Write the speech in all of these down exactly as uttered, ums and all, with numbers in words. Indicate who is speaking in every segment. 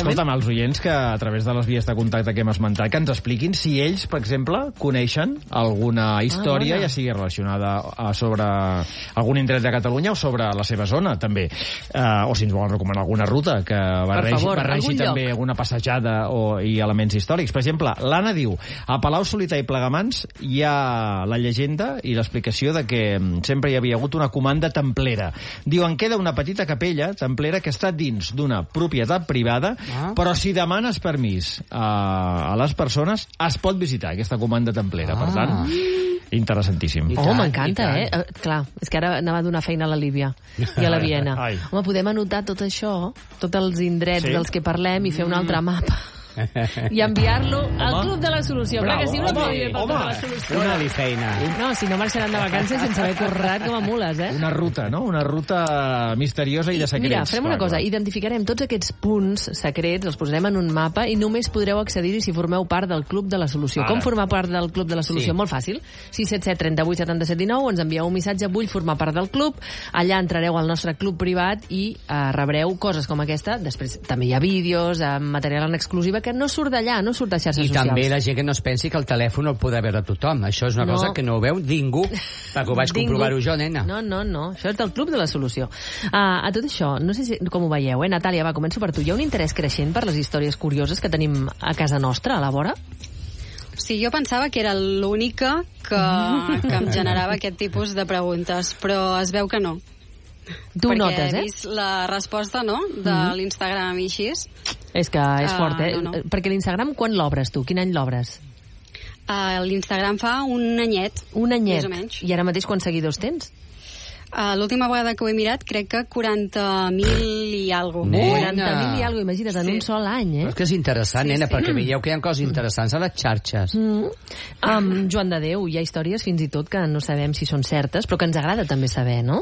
Speaker 1: Escolta'm, els oients que a través de les vies de contacte que hem esmentat, que ens expliquin si ells, per exemple, coneixen alguna història, ah, ja sigui relacionada a sobre algun indret de Catalunya o sobre la seva zona, també. Uh, o si ens volen recomanar alguna ruta que barregi, favor, barregi també lloc. Alguna passejada o, i elements històrics. Per exemple, l'Anna diu, a Palau Solità i Plegamans hi ha la llegenda i l'explicació de que sempre hi havia hagut una comanda templera. Diu, en queda una petita capella templera que està dins d'una propietat privada, ah. però si demanes permís a, a les persones, es pot visitar aquesta comanda templera. Ah. Per tant, interessantíssim.
Speaker 2: Oh, m'encanta, eh? Uh, clar, és que ara anava a donar feina a la Lívia i a la Viena. Ai. Home, podem anotar tot això, tots els indrets sí. dels que parlem i fer un altre mapa. I enviar-lo al Club de la Solució. Bravo, clar que sí, una home, home, la solució.
Speaker 3: Una li feina.
Speaker 2: No, si no marxaran de vacances sense haver currat com a mules, eh?
Speaker 1: Una ruta, no? Una ruta misteriosa i de secrets.
Speaker 2: Mira, farem una cosa, identificarem tots aquests punts secrets, els posarem en un mapa i només podreu accedir-hi si formeu part del Club de la Solució. Ara. Com formar part del Club de la Solució? Sí. Molt fàcil. sis set set, tres vuit, set set nou, ens envieu un missatge, vull formar part del club, allà entrareu al nostre club privat i eh, rebreu coses com aquesta. Després també hi ha vídeos, eh, material en exclusiva que no surt d'allà, no surt de xarxes
Speaker 3: I
Speaker 2: socials.
Speaker 3: I també la gent que no es pensi que el telèfon el podrà veure tothom. Això és una no. cosa que no ho veu ningú, perquè ho vaig comprovar-ho jo, nena.
Speaker 2: No, no, no. Això és del Club de la Solució. Uh, a tot això, no sé si, com ho veieu, eh? Natàlia, va, començo per tu. Hi ha un interès creixent per les històries curioses que tenim a casa nostra, a la vora?
Speaker 4: Sí, jo pensava que era l'única que, que em generava aquest tipus de preguntes, però es veu que no.
Speaker 2: Tu
Speaker 4: perquè
Speaker 2: notes, eh?
Speaker 4: he vist la resposta, no?, de mm-hmm. l'Instagram i així.
Speaker 2: És que és uh, fort, eh?
Speaker 4: No, no.
Speaker 2: Perquè l'Instagram, quan l'obres tu? Quin any l'obres?
Speaker 4: Uh, L'Instagram fa un anyet.
Speaker 2: Un anyet.
Speaker 4: Més o menys.
Speaker 2: I ara mateix quants seguidors tens?
Speaker 4: Uh, L'última vegada que ho he mirat, crec que quaranta mil i alguna cosa.
Speaker 2: quaranta mil i alguna cosa, imagina't, en sí. un sol any, eh?
Speaker 3: Però és que és interessant, sí, nena, sí. perquè veieu que hi ha coses interessants a les xarxes.
Speaker 2: Mm. Um, Joan de Déu, hi ha històries fins i tot que no sabem si són certes, però que ens agrada també saber, no?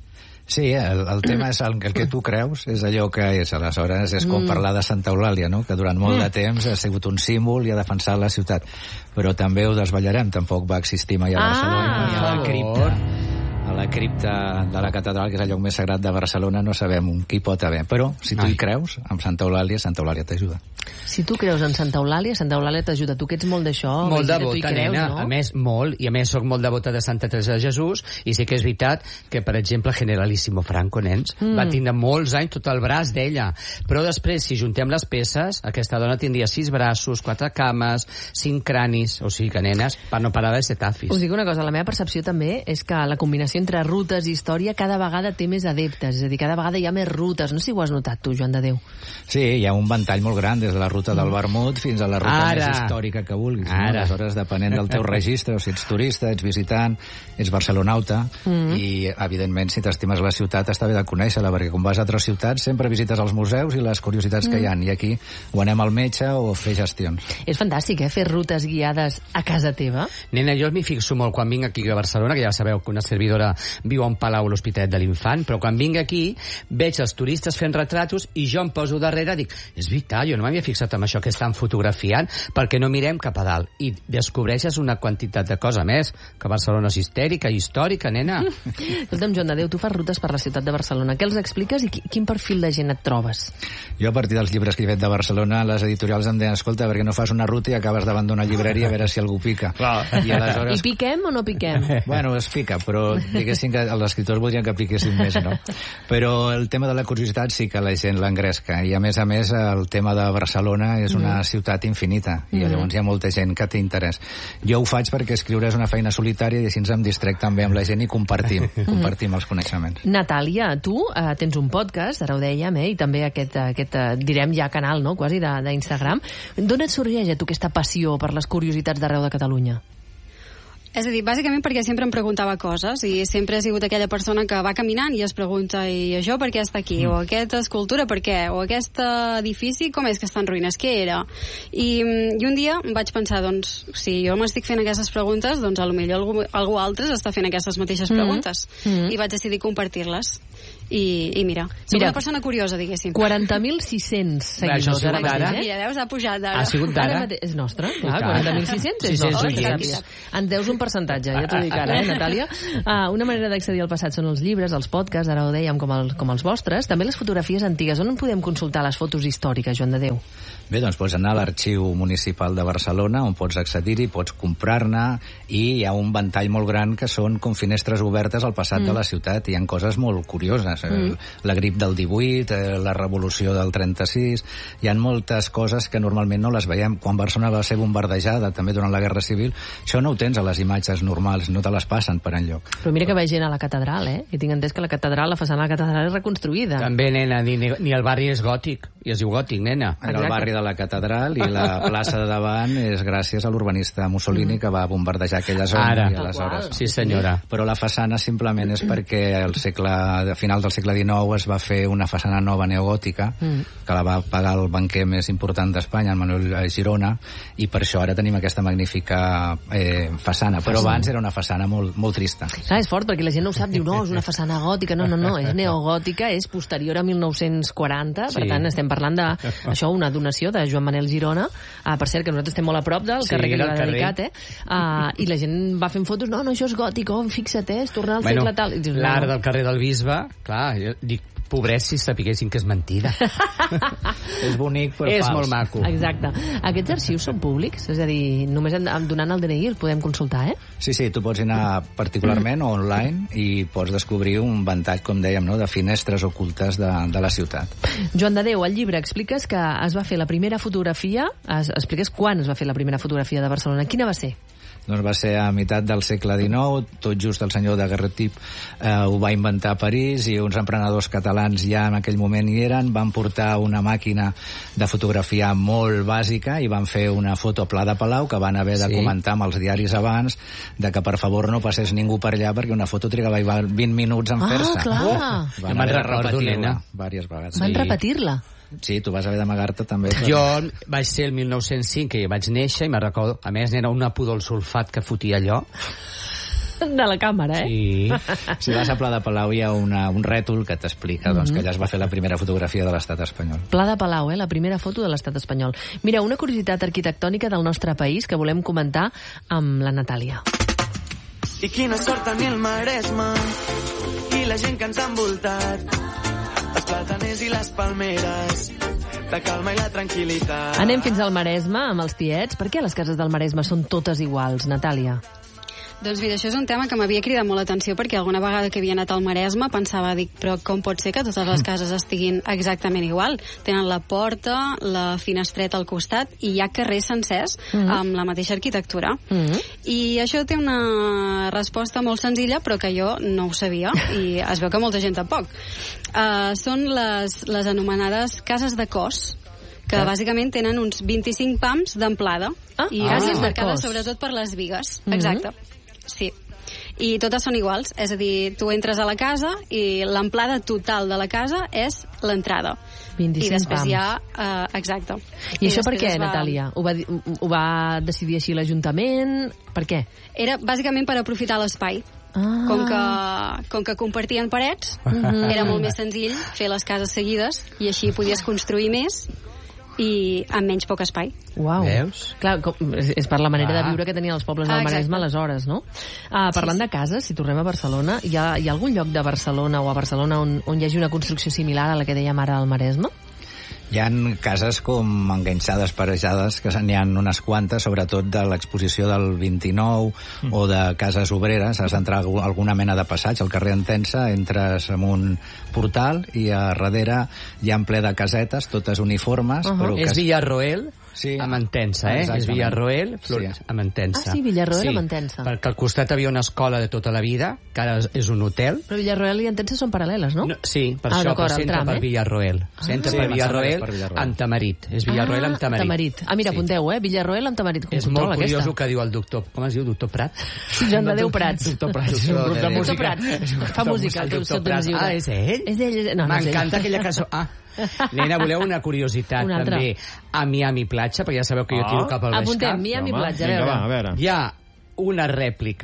Speaker 5: Sí, el, el tema és el, el que tu creus, és allò que és. Aleshores, és com mm. parlar de Santa Eulàlia, no?, que durant molt mm. de temps ha sigut un símbol i ha defensat la ciutat. Però també ho desvetllarem, tampoc va existir mai a Barcelona,
Speaker 2: ah,
Speaker 5: ni a la cripta. A la cripta de la catedral, que és el lloc més sagrat de Barcelona, no sabem qui pot haver. Però, si tu hi creus, amb Santa Eulàlia, Santa Eulàlia t'ajuda.
Speaker 2: Si tu creus en Santa Eulàlia, Santa Eulàlia t'ajuda. Tu que ets molt d'això,
Speaker 3: molt devota,
Speaker 2: tu hi creus,
Speaker 3: nena.
Speaker 2: No?
Speaker 3: A més, molt, i a més soc molt devota de Santa Teresa de Jesús, i sí que és veritat que, per exemple, Generalíssimo Franco, nens, mm. va tindre molts anys tot el braç d'ella. Però després, si juntem les peces, aquesta dona tindria sis braços, quatre cames, cinc cranis, o sigui que, nenes, per no parar de ser tafis.
Speaker 2: Us dic una cosa, la meva percepció també és que la combinació entre rutes i història cada vegada té més adeptes, és a dir, cada vegada hi ha més rutes. No sé si ho has notat tu, Joan de Déu.
Speaker 5: Sí, hi ha un ventall molt gran, des de la ruta del Vermut fins a la ruta Ara. més històrica que vulguis. No? Aleshores, depenent del teu registre, o si ets turista, ets visitant, ets barcelonauta, mm. i, evidentment, si t'estimes la ciutat, està bé de conèixer-la, perquè quan vas a altres ciutats sempre visites els museus i les curiositats mm. que hi ha, i aquí o anem al metge o fer gestions.
Speaker 2: És fantàstic, eh?, fer rutes guiades a casa teva.
Speaker 3: Nena, jo m'hi fixo molt quan vinc aquí a Barcelona, que ja sabeu que una servidora viu a un palau a l'Hospitalet de l'Infant, però quan vinc aquí veig els turistes fent retratos i jo em poso darrere i dic, és veritat, jo no m'havia fixat en això que estan fotografiant, perquè no mirem cap a dalt, i descobreixes una quantitat de cosa més, que Barcelona és histèrica, històrica, nena.
Speaker 2: Escolta'm, Joan de Déu, tu fas rutes per la ciutat de Barcelona, què els expliques i quin perfil de gent et trobes?
Speaker 5: Jo, a partir dels llibres que he fet de Barcelona, les editorials em deien, escolta, perquè no fas una ruta i acabes davant d'una llibreria a veure si algú pica.
Speaker 2: I, aleshores... I piquem o no piquem?
Speaker 5: Bueno, es pica, però diguéssim que els escriptors voldrien que piquessin més, no? Però el tema de la curiositat sí que la gent l'engresca, i a més a més el tema de Barcelona és una mm. ciutat infinita, i mm. llavors hi ha molta gent que té interès. Jo ho faig perquè escriure és una feina solitària i així em distrec també amb la gent i compartim, compartim els coneixements.
Speaker 2: Natàlia, tu eh, tens un podcast, ara ho dèiem, eh, i també aquest, aquest eh, direm ja canal, no?, quasi d'Instagram. D'on et sorgeix a tu aquesta passió per les curiositats d'arreu de Catalunya?
Speaker 4: És a dir, bàsicament perquè sempre em preguntava coses i sempre he sigut aquella persona que va caminant i es pregunta, i això per què està aquí? Mm. O aquesta escultura per què? O aquest edifici com és que està en ruïnes? Què era? I, i un dia em vaig pensar, doncs, si jo m'estic fent aquestes preguntes, doncs potser algú, algú altre està fent aquestes mateixes preguntes. Mm. Mm. I vaig decidir compartir-les. I, i mira, soc mira, una persona curiosa, diguéssim.
Speaker 2: quaranta mil sis-cents seguidors ara mateix, eh?
Speaker 4: Mira, veus, ha pujat d'ara.
Speaker 3: Ha sigut d'ara?
Speaker 2: És nostre, clar, quaranta mil sis-cents és nostre. Ens deus un percentatge, ja t'ho dic ara, eh, Natàlia? Uh, una manera d'accedir al passat són els llibres, els podcasts, ara ho dèiem, com, el, com els vostres, també les fotografies antigues. On podem consultar les fotos històriques, Joan de Déu?
Speaker 5: Bé, doncs pots anar a l'Arxiu Municipal de Barcelona, on pots accedir-hi, pots comprar-ne, i hi ha un ventall molt gran que són com finestres obertes al passat mm. de la ciutat. Hi ha coses molt curioses. Mm. La grip del divuit, la revolució del trenta-sis... Hi ha moltes coses que normalment no les veiem. Quan Barcelona va ser bombardejada, també durant la Guerra Civil, això no ho tens a les imatges normals, no te les passen per enlloc.
Speaker 2: Però mira que veig gent a la catedral, eh? I tinc entès que la catedral, la façana de la catedral és reconstruïda.
Speaker 3: També, nena, ni, ni el barri és gòtic. I es diu gòtic, nena.
Speaker 5: Era el barri de la catedral i la plaça de davant és gràcies a l'urbanista Mussolini, que va bombardejar aquella zona.
Speaker 3: Ara.
Speaker 5: I aleshores...
Speaker 3: Sí, senyora.
Speaker 5: Però la façana simplement és perquè al segle, a finals del segle dinou es va fer una façana nova neogòtica, mm. que la va pagar el banquer més important d'Espanya, el Manuel Girona, i per això ara tenim aquesta magnífica eh, façana. Però abans era una façana molt, molt trista.
Speaker 2: Clar, és fort, perquè la gent no ho sap, diu, no, és una façana gòtica. No, no, no, és neogòtica, és posterior a mil nou-cents quaranta, sí. Per tant, estem parlant de, això, una donació de Joan Manel Girona, uh, per cert, que nosaltres estem molt a prop del sí, carrer que li va dedicat, eh? Uh, I la gent va fent fotos, no, no, això és gòtic, oh, fixa't, eh, és tornar al bueno, segle tal. Dius,
Speaker 3: l'art
Speaker 2: no.
Speaker 3: del carrer del Bisbe, clar, jo dic, pobrets si sapiguessin que és mentida.
Speaker 5: És bonic, però
Speaker 3: és
Speaker 5: fals.
Speaker 3: molt maco.
Speaker 2: Exacte. Aquests arxius són públics? És a dir, només donant el D N I el podem consultar, eh?
Speaker 5: Sí, sí, tu pots anar particularment o online i pots descobrir un ventall, com dèiem, no?, de finestres ocultes de, de la ciutat.
Speaker 2: Joan de Déu, al llibre expliques que es va fer la primera fotografia, es, expliques quan es va fer la primera fotografia de Barcelona. Quina va ser?
Speaker 5: Doncs va ser a meitat del segle dinou, tot just el senyor Daguerreotip eh, ho va inventar a París, i uns emprenedors catalans ja en aquell moment hi eren, van portar una màquina de fotografiar molt bàsica i van fer una foto a Pla de Palau que van haver de sí. comentar amb els diaris abans de que per favor no passés ningú per allà perquè una foto trigava vint minuts en fer-se.
Speaker 2: Ah, clar!
Speaker 5: Oh, van haver de repetir-la diverses vegades.
Speaker 2: Van sí. repetir-la?
Speaker 5: Sí, tu vas haver d'amagar-te també.
Speaker 3: Jo vaig ser el mil nou-cents cinc, que vaig néixer, i me'n recordo, a més n'era una pudor al sulfat que fotia allò.
Speaker 2: De la càmera, eh?
Speaker 3: Sí.
Speaker 5: Si vas a Pla de Palau hi ha una, un rètol que t'explica doncs, mm-hmm. que allà es va fer la primera fotografia de l'estat espanyol.
Speaker 2: Pla de Palau, eh? La primera foto de l'estat espanyol. Mira, una curiositat arquitectònica del nostre país que volem comentar amb la Natàlia.
Speaker 6: I quina sort tenir el Maresme i la gent que ens ha envoltat, els plataners i les palmeres, la calma i la tranquil·litat.
Speaker 2: Anem fins al Maresme amb els tiets. Per què les cases del Maresme són totes iguals, Natàlia?
Speaker 4: Doncs mira, això és un tema que m'havia cridat molt l'atenció, perquè alguna vegada que havia anat al Maresme pensava, dic, però com pot ser que totes les cases estiguin exactament igual? Tenen la porta, la finestreta al costat, i hi ha carrers sencers mm-hmm. amb la mateixa arquitectura. Mm-hmm. I això té una resposta molt senzilla, però que jo no ho sabia, i es veu que molta gent tampoc. Uh, són les, les anomenades cases de cos, que ah. bàsicament tenen uns vint-i-cinc pams d'amplada, ah. i
Speaker 2: ah.
Speaker 4: cases marcades sobretot per les bigues. Mm-hmm. Exacte. Sí. I totes són iguals, és a dir, tu entres a la casa i l'amplada total de la casa és l'entrada.
Speaker 2: vint-i-cinc
Speaker 4: I després
Speaker 2: pams.
Speaker 4: hi ha... Uh, exacte.
Speaker 2: I, I això per què, va... Natàlia? Ho va, ho va decidir així l'Ajuntament? Per què?
Speaker 4: Era bàsicament per aprofitar l'espai. Ah. Com que, com que compartien parets, mm-hmm. era molt més senzill fer les cases seguides i així podies construir més i amb menys poc espai.
Speaker 2: Uau.
Speaker 3: Veus?
Speaker 2: Clar, com, és, és per la manera ah. de viure que tenien els pobles del ah, Maresme aleshores, no? Uh, parlant sí, sí. de cases, si tornem a Barcelona, hi ha, hi ha algun lloc de Barcelona o a Barcelona on, on hi hagi una construcció similar a la que dèiem ara al Maresme?
Speaker 5: Hi ha cases com enganxades, parejades, que n'hi ha unes quantes, sobretot de l'exposició del vint-i-nou mm. o de cases obreres. Has d'entrar a alguna mena de passeig. Al carrer Entença entres en un portal i a darrere hi ha ple de casetes, totes uniformes.
Speaker 3: Uh-huh.
Speaker 5: Però
Speaker 3: és
Speaker 5: que...
Speaker 3: Villarroel?
Speaker 5: Sí.
Speaker 3: A Mantença, eh?
Speaker 5: Exactament.
Speaker 3: És Villarroel, Flor...
Speaker 5: sí.
Speaker 3: a Mantença.
Speaker 2: Ah, sí, Villarroel
Speaker 3: sí,
Speaker 2: a Mantença.
Speaker 3: Perquè al costat havia una escola de tota la vida, que ara és un hotel.
Speaker 2: Però Villarroel i Mantença són paral·leles, no?
Speaker 3: no sí, per
Speaker 2: ah,
Speaker 3: això, per centre
Speaker 2: tram,
Speaker 3: per
Speaker 2: eh?
Speaker 3: Villarroel.
Speaker 2: Ah.
Speaker 3: Centre
Speaker 5: sí,
Speaker 3: per Villarroel,
Speaker 5: per Villarroel
Speaker 3: amb Tamarit. És Villarroel
Speaker 2: ah,
Speaker 3: amb Tamarit.
Speaker 2: Tamarit. Ah, mira, sí. apunteu, eh? Villarroel amb Tamarit. Com
Speaker 3: és molt curiós
Speaker 2: aquesta.
Speaker 3: el que diu el doctor... Com es diu, doctor Prat?
Speaker 2: Joan de Déu Prats.
Speaker 3: Doctor Prats. És un grup de música.
Speaker 2: Doctor Prats. Fa música.
Speaker 3: El doctor Prats. Ah, és ell?
Speaker 2: És ell. No,
Speaker 3: M'encanta aquella cançó. Ah, nena, voleu una curiositat una també a Miami Platja, perquè ja sabeu que jo tiro cap al Baix
Speaker 2: Apuntem,
Speaker 3: Camp.
Speaker 2: Miami
Speaker 1: Home,
Speaker 2: Platja,
Speaker 1: vinga,
Speaker 2: a veure.
Speaker 1: va, a veure.
Speaker 3: Hi ha una rèplica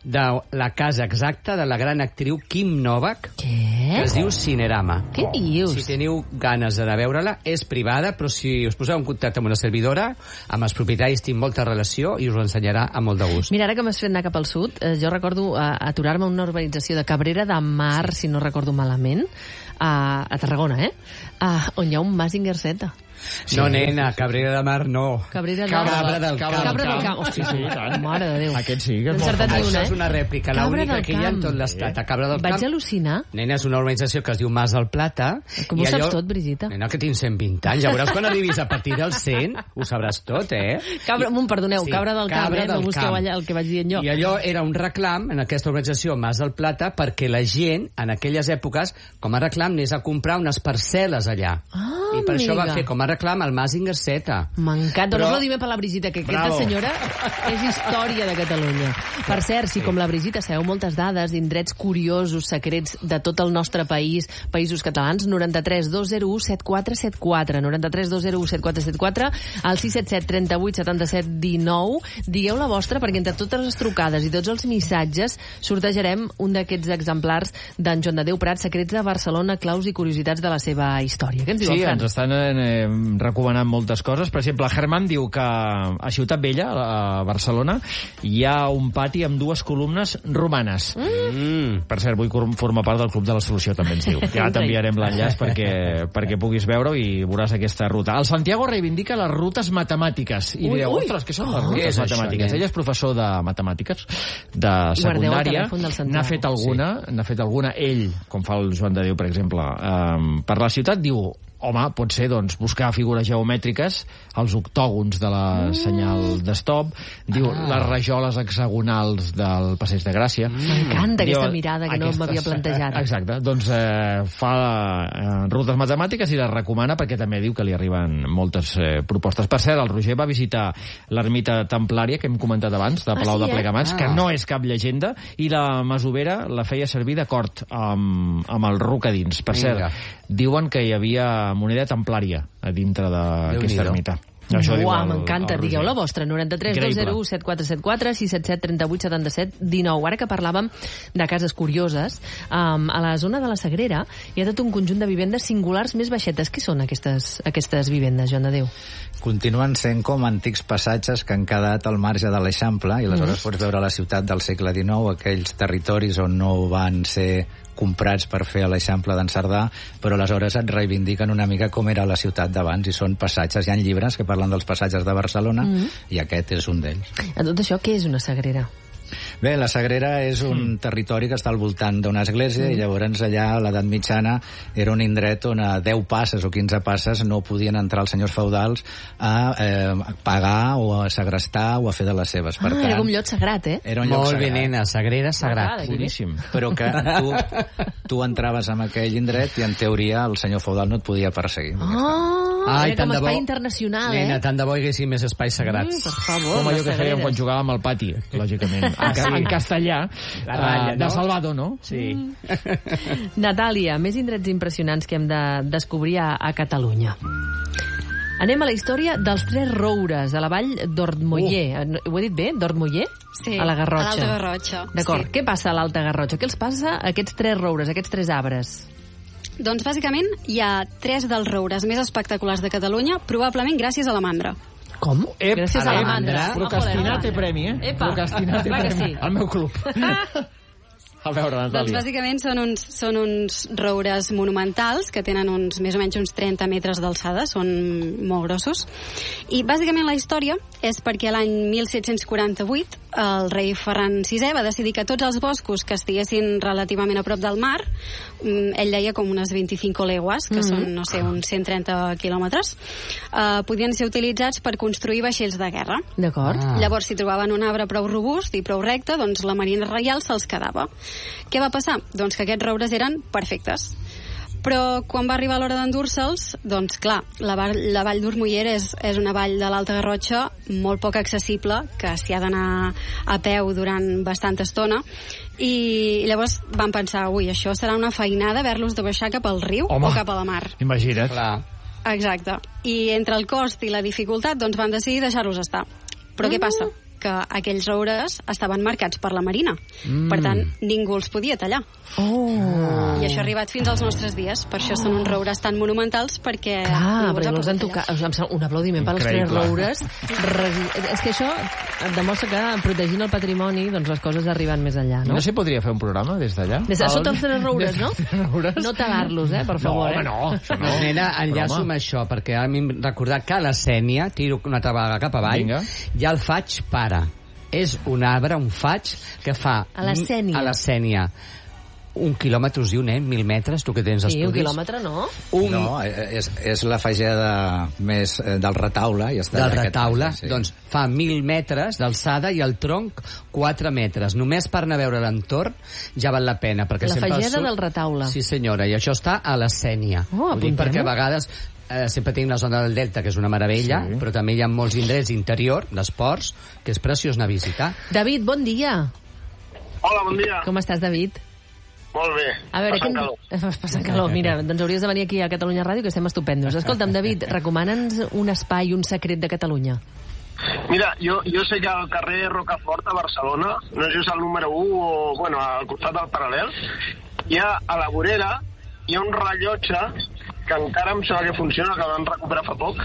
Speaker 3: de la casa exacta de la gran actriu Kim Novak,
Speaker 2: Què?
Speaker 3: que es diu Cinerama.
Speaker 2: Què dius?
Speaker 3: Si teniu ganes d'anar a veure-la, és privada, però si us poseu en contacte amb una servidora, amb els propietaris tinc molta relació i us ho ensenyarà amb molt de gust.
Speaker 2: Mira, ara que m'has fet anar cap al sud, eh, jo recordo eh, aturar-me a una urbanització de Cabrera de Mar, si no recordo malament, a, a Tarragona, eh? A, on hi ha un Mazinger Z.
Speaker 3: Sí. No, nena, Cabrera de Mar no.
Speaker 2: Cabrera de
Speaker 3: Cabra del
Speaker 2: Cabra,
Speaker 3: Camp.
Speaker 2: Cabra del Camp. Hosti,
Speaker 1: Sí, sí, tant.
Speaker 2: mare de Déu.
Speaker 1: Aquest sí que
Speaker 2: No
Speaker 1: és
Speaker 2: he
Speaker 1: molt
Speaker 2: encertat ni
Speaker 1: famós.
Speaker 2: una,
Speaker 3: Això
Speaker 2: eh?
Speaker 3: és una rèplica,
Speaker 2: Cabra
Speaker 3: l'única
Speaker 2: del
Speaker 3: que hi ha en
Speaker 2: Camp.
Speaker 3: tot l'estat. A Cabra del
Speaker 2: Vaig
Speaker 3: Camp.
Speaker 2: al·lucinar.
Speaker 3: Nena, és una organització que es diu Mas del Plata.
Speaker 2: Com
Speaker 3: i
Speaker 2: ho saps
Speaker 3: allò-
Speaker 2: tot, Brigitte?
Speaker 3: Nena, que tinc cent vint anys. Ja veuràs quan arribis a partir dels cent, ho sabràs tot, eh?
Speaker 2: Cabra, I... perdoneu,
Speaker 3: Sí,
Speaker 2: Cabra del Camp,
Speaker 3: Cabra
Speaker 2: eh? No
Speaker 3: del
Speaker 2: busqueu
Speaker 3: Camp.
Speaker 2: allà el que vaig dient jo.
Speaker 3: I allò era un reclam en aquesta organització Mas del Plata perquè la gent, en aquelles èpoques, com a reclam, anés a comprar unes parcel·les allà.
Speaker 2: Ah,
Speaker 3: I per això va
Speaker 2: amiga.
Speaker 3: fer com a reclam el Mazinger Z.
Speaker 2: M'encanta.
Speaker 3: Però-
Speaker 2: Però... Aplaudiment per la Brigitte, que aquesta
Speaker 1: Bravo.
Speaker 2: senyora és història de Catalunya. Per cert, si com la Brigitte sabeu moltes dades, indrets curiosos, secrets de tot el nostre país, països catalans, noranta-tres dos zero u set quatre set quatre, noranta-tres dos zero u set quatre set quatre, al sis set set trenta vuit setanta set dinou. Digueu la vostra, perquè entre totes les trucades i tots els missatges sortejarem un d'aquests exemplars d'en Joan de Déu Prat, secrets de Barcelona, claus i curiositats de la seva història. Què ens diu
Speaker 1: Sí,
Speaker 2: el Fran?
Speaker 1: ens estan eh, recomanant moltes coses. Per exemple, Herman diu que a Ciutat Vella, a Barcelona, hi ha un pati amb dues columnes romanes.
Speaker 3: Mm.
Speaker 1: Per cert, vull formar part del Club de la Solució, també ens diu. Ja t'enviarem l'enllaç perquè, perquè puguis veure-ho i veuràs aquesta ruta. El Santiago reivindica les rutes matemàtiques. I
Speaker 2: Ui,
Speaker 1: direu,
Speaker 2: ui.
Speaker 1: ostres, què són les
Speaker 3: Què
Speaker 1: rutes
Speaker 3: és això,
Speaker 1: matemàtiques?
Speaker 3: nen?
Speaker 1: Ell és professor de matemàtiques, de
Speaker 2: Guardeu el
Speaker 1: secundària.
Speaker 2: telèfon del Santiago.
Speaker 1: N'ha fet alguna, n'ha fet alguna, ell, com fa el Joan de Déu, per exemple, eh, per la ciutat, diu, home, pot ser, doncs, buscar figures geomètriques, els octògons de la senyal d'estop, diu,
Speaker 3: Ah.
Speaker 1: les rajoles hexagonals del Passeig de Gràcia.
Speaker 2: M'encanta
Speaker 1: Diu,
Speaker 2: aquesta mirada que no
Speaker 1: aquestes-
Speaker 2: m'havia plantejat.
Speaker 1: Exacte, doncs eh, fa eh, rutes matemàtiques i les recomana perquè també diu que li arriben moltes eh, propostes. Per cert, el Roger va visitar l'ermita templària que hem comentat abans, de Palau
Speaker 2: Ah, sí,
Speaker 1: de
Speaker 2: eh?
Speaker 1: Plegamans,
Speaker 3: Ah.
Speaker 1: que no és cap llegenda, i la masovera la feia servir d'acord amb, amb el ruc a dins. Per cert,
Speaker 3: Vinga.
Speaker 1: diuen que hi havia moneda templària a dintre d'aquesta
Speaker 3: Déu-n'hi-do.
Speaker 1: ermita. Això diu
Speaker 2: Uau,
Speaker 1: el-
Speaker 2: m'encanta.
Speaker 1: el
Speaker 2: Digueu
Speaker 1: Roger.
Speaker 2: la vostra, noranta-tres dos zero u set quatre set quatre, sis set set trenta vuit setanta set dinou. Ara que parlàvem de cases curioses, um, a la zona de la Sagrera hi ha tot un conjunt de vivendes singulars més baixetes. Què són aquestes, aquestes vivendes, Joan de Déu?
Speaker 5: Continuen sent com antics passatges que han quedat al marge de l'Eixample i aleshores pots veure la ciutat del segle dinou, aquells territoris on no van ser comprats per fer a l'Eixample d'en Cerdà, però aleshores et reivindiquen una mica com era la ciutat d'abans i són passatges. Hi ha llibres que parlen dels passatges de Barcelona
Speaker 2: Mm.
Speaker 5: i aquest és un d'ells.
Speaker 2: A tot això, què és una Sagrera?
Speaker 5: Bé, la Sagrera és un mm. territori que està al voltant d'una església mm. i llavors allà a l'edat mitjana era un indret on a deu passes o quinze passes no podien entrar els senyors feudals a eh, pagar o a segrestar o a fer de les seves. Per
Speaker 2: Ah,
Speaker 5: tant,
Speaker 2: era com un lloc sagrat, eh?
Speaker 5: era un lloc
Speaker 3: Molt bé,
Speaker 5: sagrat.
Speaker 3: nena, Sagrera, sagrat.
Speaker 2: M'agrada.
Speaker 1: Boníssim.
Speaker 5: Però que tu, tu entraves en aquell indret i en teoria el senyor feudal no et podia perseguir.
Speaker 2: Ah,
Speaker 3: Ai,
Speaker 2: era
Speaker 3: tant
Speaker 2: com
Speaker 3: de bo.
Speaker 2: espai internacional,
Speaker 3: Nena,
Speaker 2: eh?
Speaker 3: tant de bo hi haguessin més espais sagrats.
Speaker 2: Mm, per favor,
Speaker 1: Com allò
Speaker 2: les
Speaker 1: que fèiem
Speaker 2: Sagreres.
Speaker 1: quan jugàvem al pati, lògicament. En, ca en castellà,
Speaker 3: La ratlla,
Speaker 1: eh,
Speaker 3: no?
Speaker 1: de Salvador, no?
Speaker 3: Sí.
Speaker 2: Natàlia, més indrets impressionants que hem de descobrir a, a Catalunya. Anem a la història dels Tres Roures, a la vall d'Ormoller. Uh. Ho he dit bé? d'Ormoller?
Speaker 4: Sí,
Speaker 2: a la Garrotxa.
Speaker 4: a l'Alta Garrotxa,
Speaker 2: D'acord.
Speaker 4: sí.
Speaker 2: Què passa a l'Alta Garrotxa? Què els passa a aquests tres roures, a aquests tres arbres?
Speaker 4: Doncs bàsicament hi ha tres dels roures més espectaculars de Catalunya, probablement gràcies a la mandra.
Speaker 2: Com?
Speaker 1: Ep,
Speaker 2: Gràcies a la
Speaker 3: la
Speaker 2: mandra.
Speaker 3: mandra.
Speaker 1: Procrastinar té premi, eh?
Speaker 2: Epa,
Speaker 1: Procrastinar té
Speaker 2: clar que
Speaker 1: premi.
Speaker 2: sí.
Speaker 1: Al meu club. A veure,
Speaker 4: Doncs
Speaker 1: Natàlia.
Speaker 4: bàsicament són uns, són uns roures monumentals que tenen uns, més o menys uns trenta metres d'alçada, són molt grossos. I bàsicament la història és perquè l'any mil set-cents quaranta-vuit el rei Ferran sisè va decidir que tots els boscos que estiguessin relativament a prop del mar, mm, ell deia com unes vint-i-cinc legües, que
Speaker 2: Mhm.
Speaker 4: són, no sé, uns cent trenta quilòmetres, eh, podien ser utilitzats per construir vaixells de guerra.
Speaker 2: D'acord.
Speaker 3: Ah.
Speaker 4: Llavors, si trobaven un arbre prou robust i prou recte, doncs la Marina Reial se'ls quedava. Què va passar? Doncs que aquests roures eren perfectes. Però quan va arribar l'hora d'endur-se'ls, doncs clar, la, vall, la vall d'Ormoller és, és una vall de l'Alta Garrotxa molt poc accessible, que s'hi ha d'anar a peu durant bastanta estona, i llavors van pensar, ui, això serà una feinada haver-los de baixar cap al riu
Speaker 1: Home.
Speaker 4: o cap a la mar.
Speaker 1: Imagina't.
Speaker 3: Clar.
Speaker 4: Exacte. I entre el cost i la dificultat, doncs van decidir deixar-los estar. Però què passa? que aquells roures estaven marcats per la Marina. Mm. Per tant, ningú els podia tallar.
Speaker 2: Oh.
Speaker 4: I això ha arribat fins als nostres dies. Per això són uns roures tan monumentals, perquè
Speaker 2: Clar,
Speaker 4: ningú
Speaker 2: perquè no
Speaker 4: els
Speaker 2: els
Speaker 4: ha
Speaker 2: han
Speaker 4: pogut
Speaker 2: tocat.
Speaker 4: tallar.
Speaker 2: Un aplaudiment per als tres roures. És que això et demostra que protegint el patrimoni, doncs les coses arriben més enllà, no?
Speaker 1: No sé, podria fer un programa des d'allà?
Speaker 2: Des de sota els tres roures, no? No talar-los, eh, per favor.
Speaker 1: No, home, no.
Speaker 2: Eh?
Speaker 1: no.
Speaker 3: Nena, enllaço amb això, perquè a mi em recordat que a la Sénia, tiro una altra vegada cap avall,
Speaker 1: Vinga.
Speaker 3: hi ha el faig pare. És un arbre, un faig, que fa...
Speaker 2: A la Sénia.
Speaker 3: A la Sénia. Un quilòmetre, us diu, nen? Mil metres, tu que tens
Speaker 2: Sí,
Speaker 3: estudis.
Speaker 2: un quilòmetre, no?
Speaker 3: Un...
Speaker 5: No, és, és la fageda més eh, del retaule. I està
Speaker 3: del
Speaker 5: allà
Speaker 3: retaule,
Speaker 5: aquest, sí.
Speaker 3: doncs fa mil metres d'alçada i el tronc quatre metres. Només per anar a veure l'entorn ja val la pena. Perquè
Speaker 2: La
Speaker 3: sempre
Speaker 2: fageda
Speaker 3: surt...
Speaker 2: del retaule.
Speaker 3: Sí, senyora, i això està a la Sénia.
Speaker 2: Oh,
Speaker 3: Ho dic
Speaker 2: apuntem-ho.
Speaker 3: perquè a vegades eh, sempre tenim la zona del Delta, que és una meravella, sí. però també hi ha molts indrets interior, d'esports, que és preciós anar a visitar.
Speaker 2: David, bon dia.
Speaker 7: Hola, bon dia.
Speaker 2: Com estàs, David?
Speaker 7: Molt bé.
Speaker 2: A veure,
Speaker 7: Passant
Speaker 2: que...
Speaker 7: calor.
Speaker 2: Passant calor. Mira, doncs hauries de venir aquí a Catalunya Ràdio, que estem estupendos. Escolta'm, David, recomana'ns un espai, un secret de Catalunya.
Speaker 7: Mira, jo, jo sé que al carrer Rocafort a Barcelona, no sé si és el número u o, bueno, al costat del Paral·lel, hi ha a la vorera, hi ha un rellotge que encara em sembla que funciona, que van recuperar fa poc,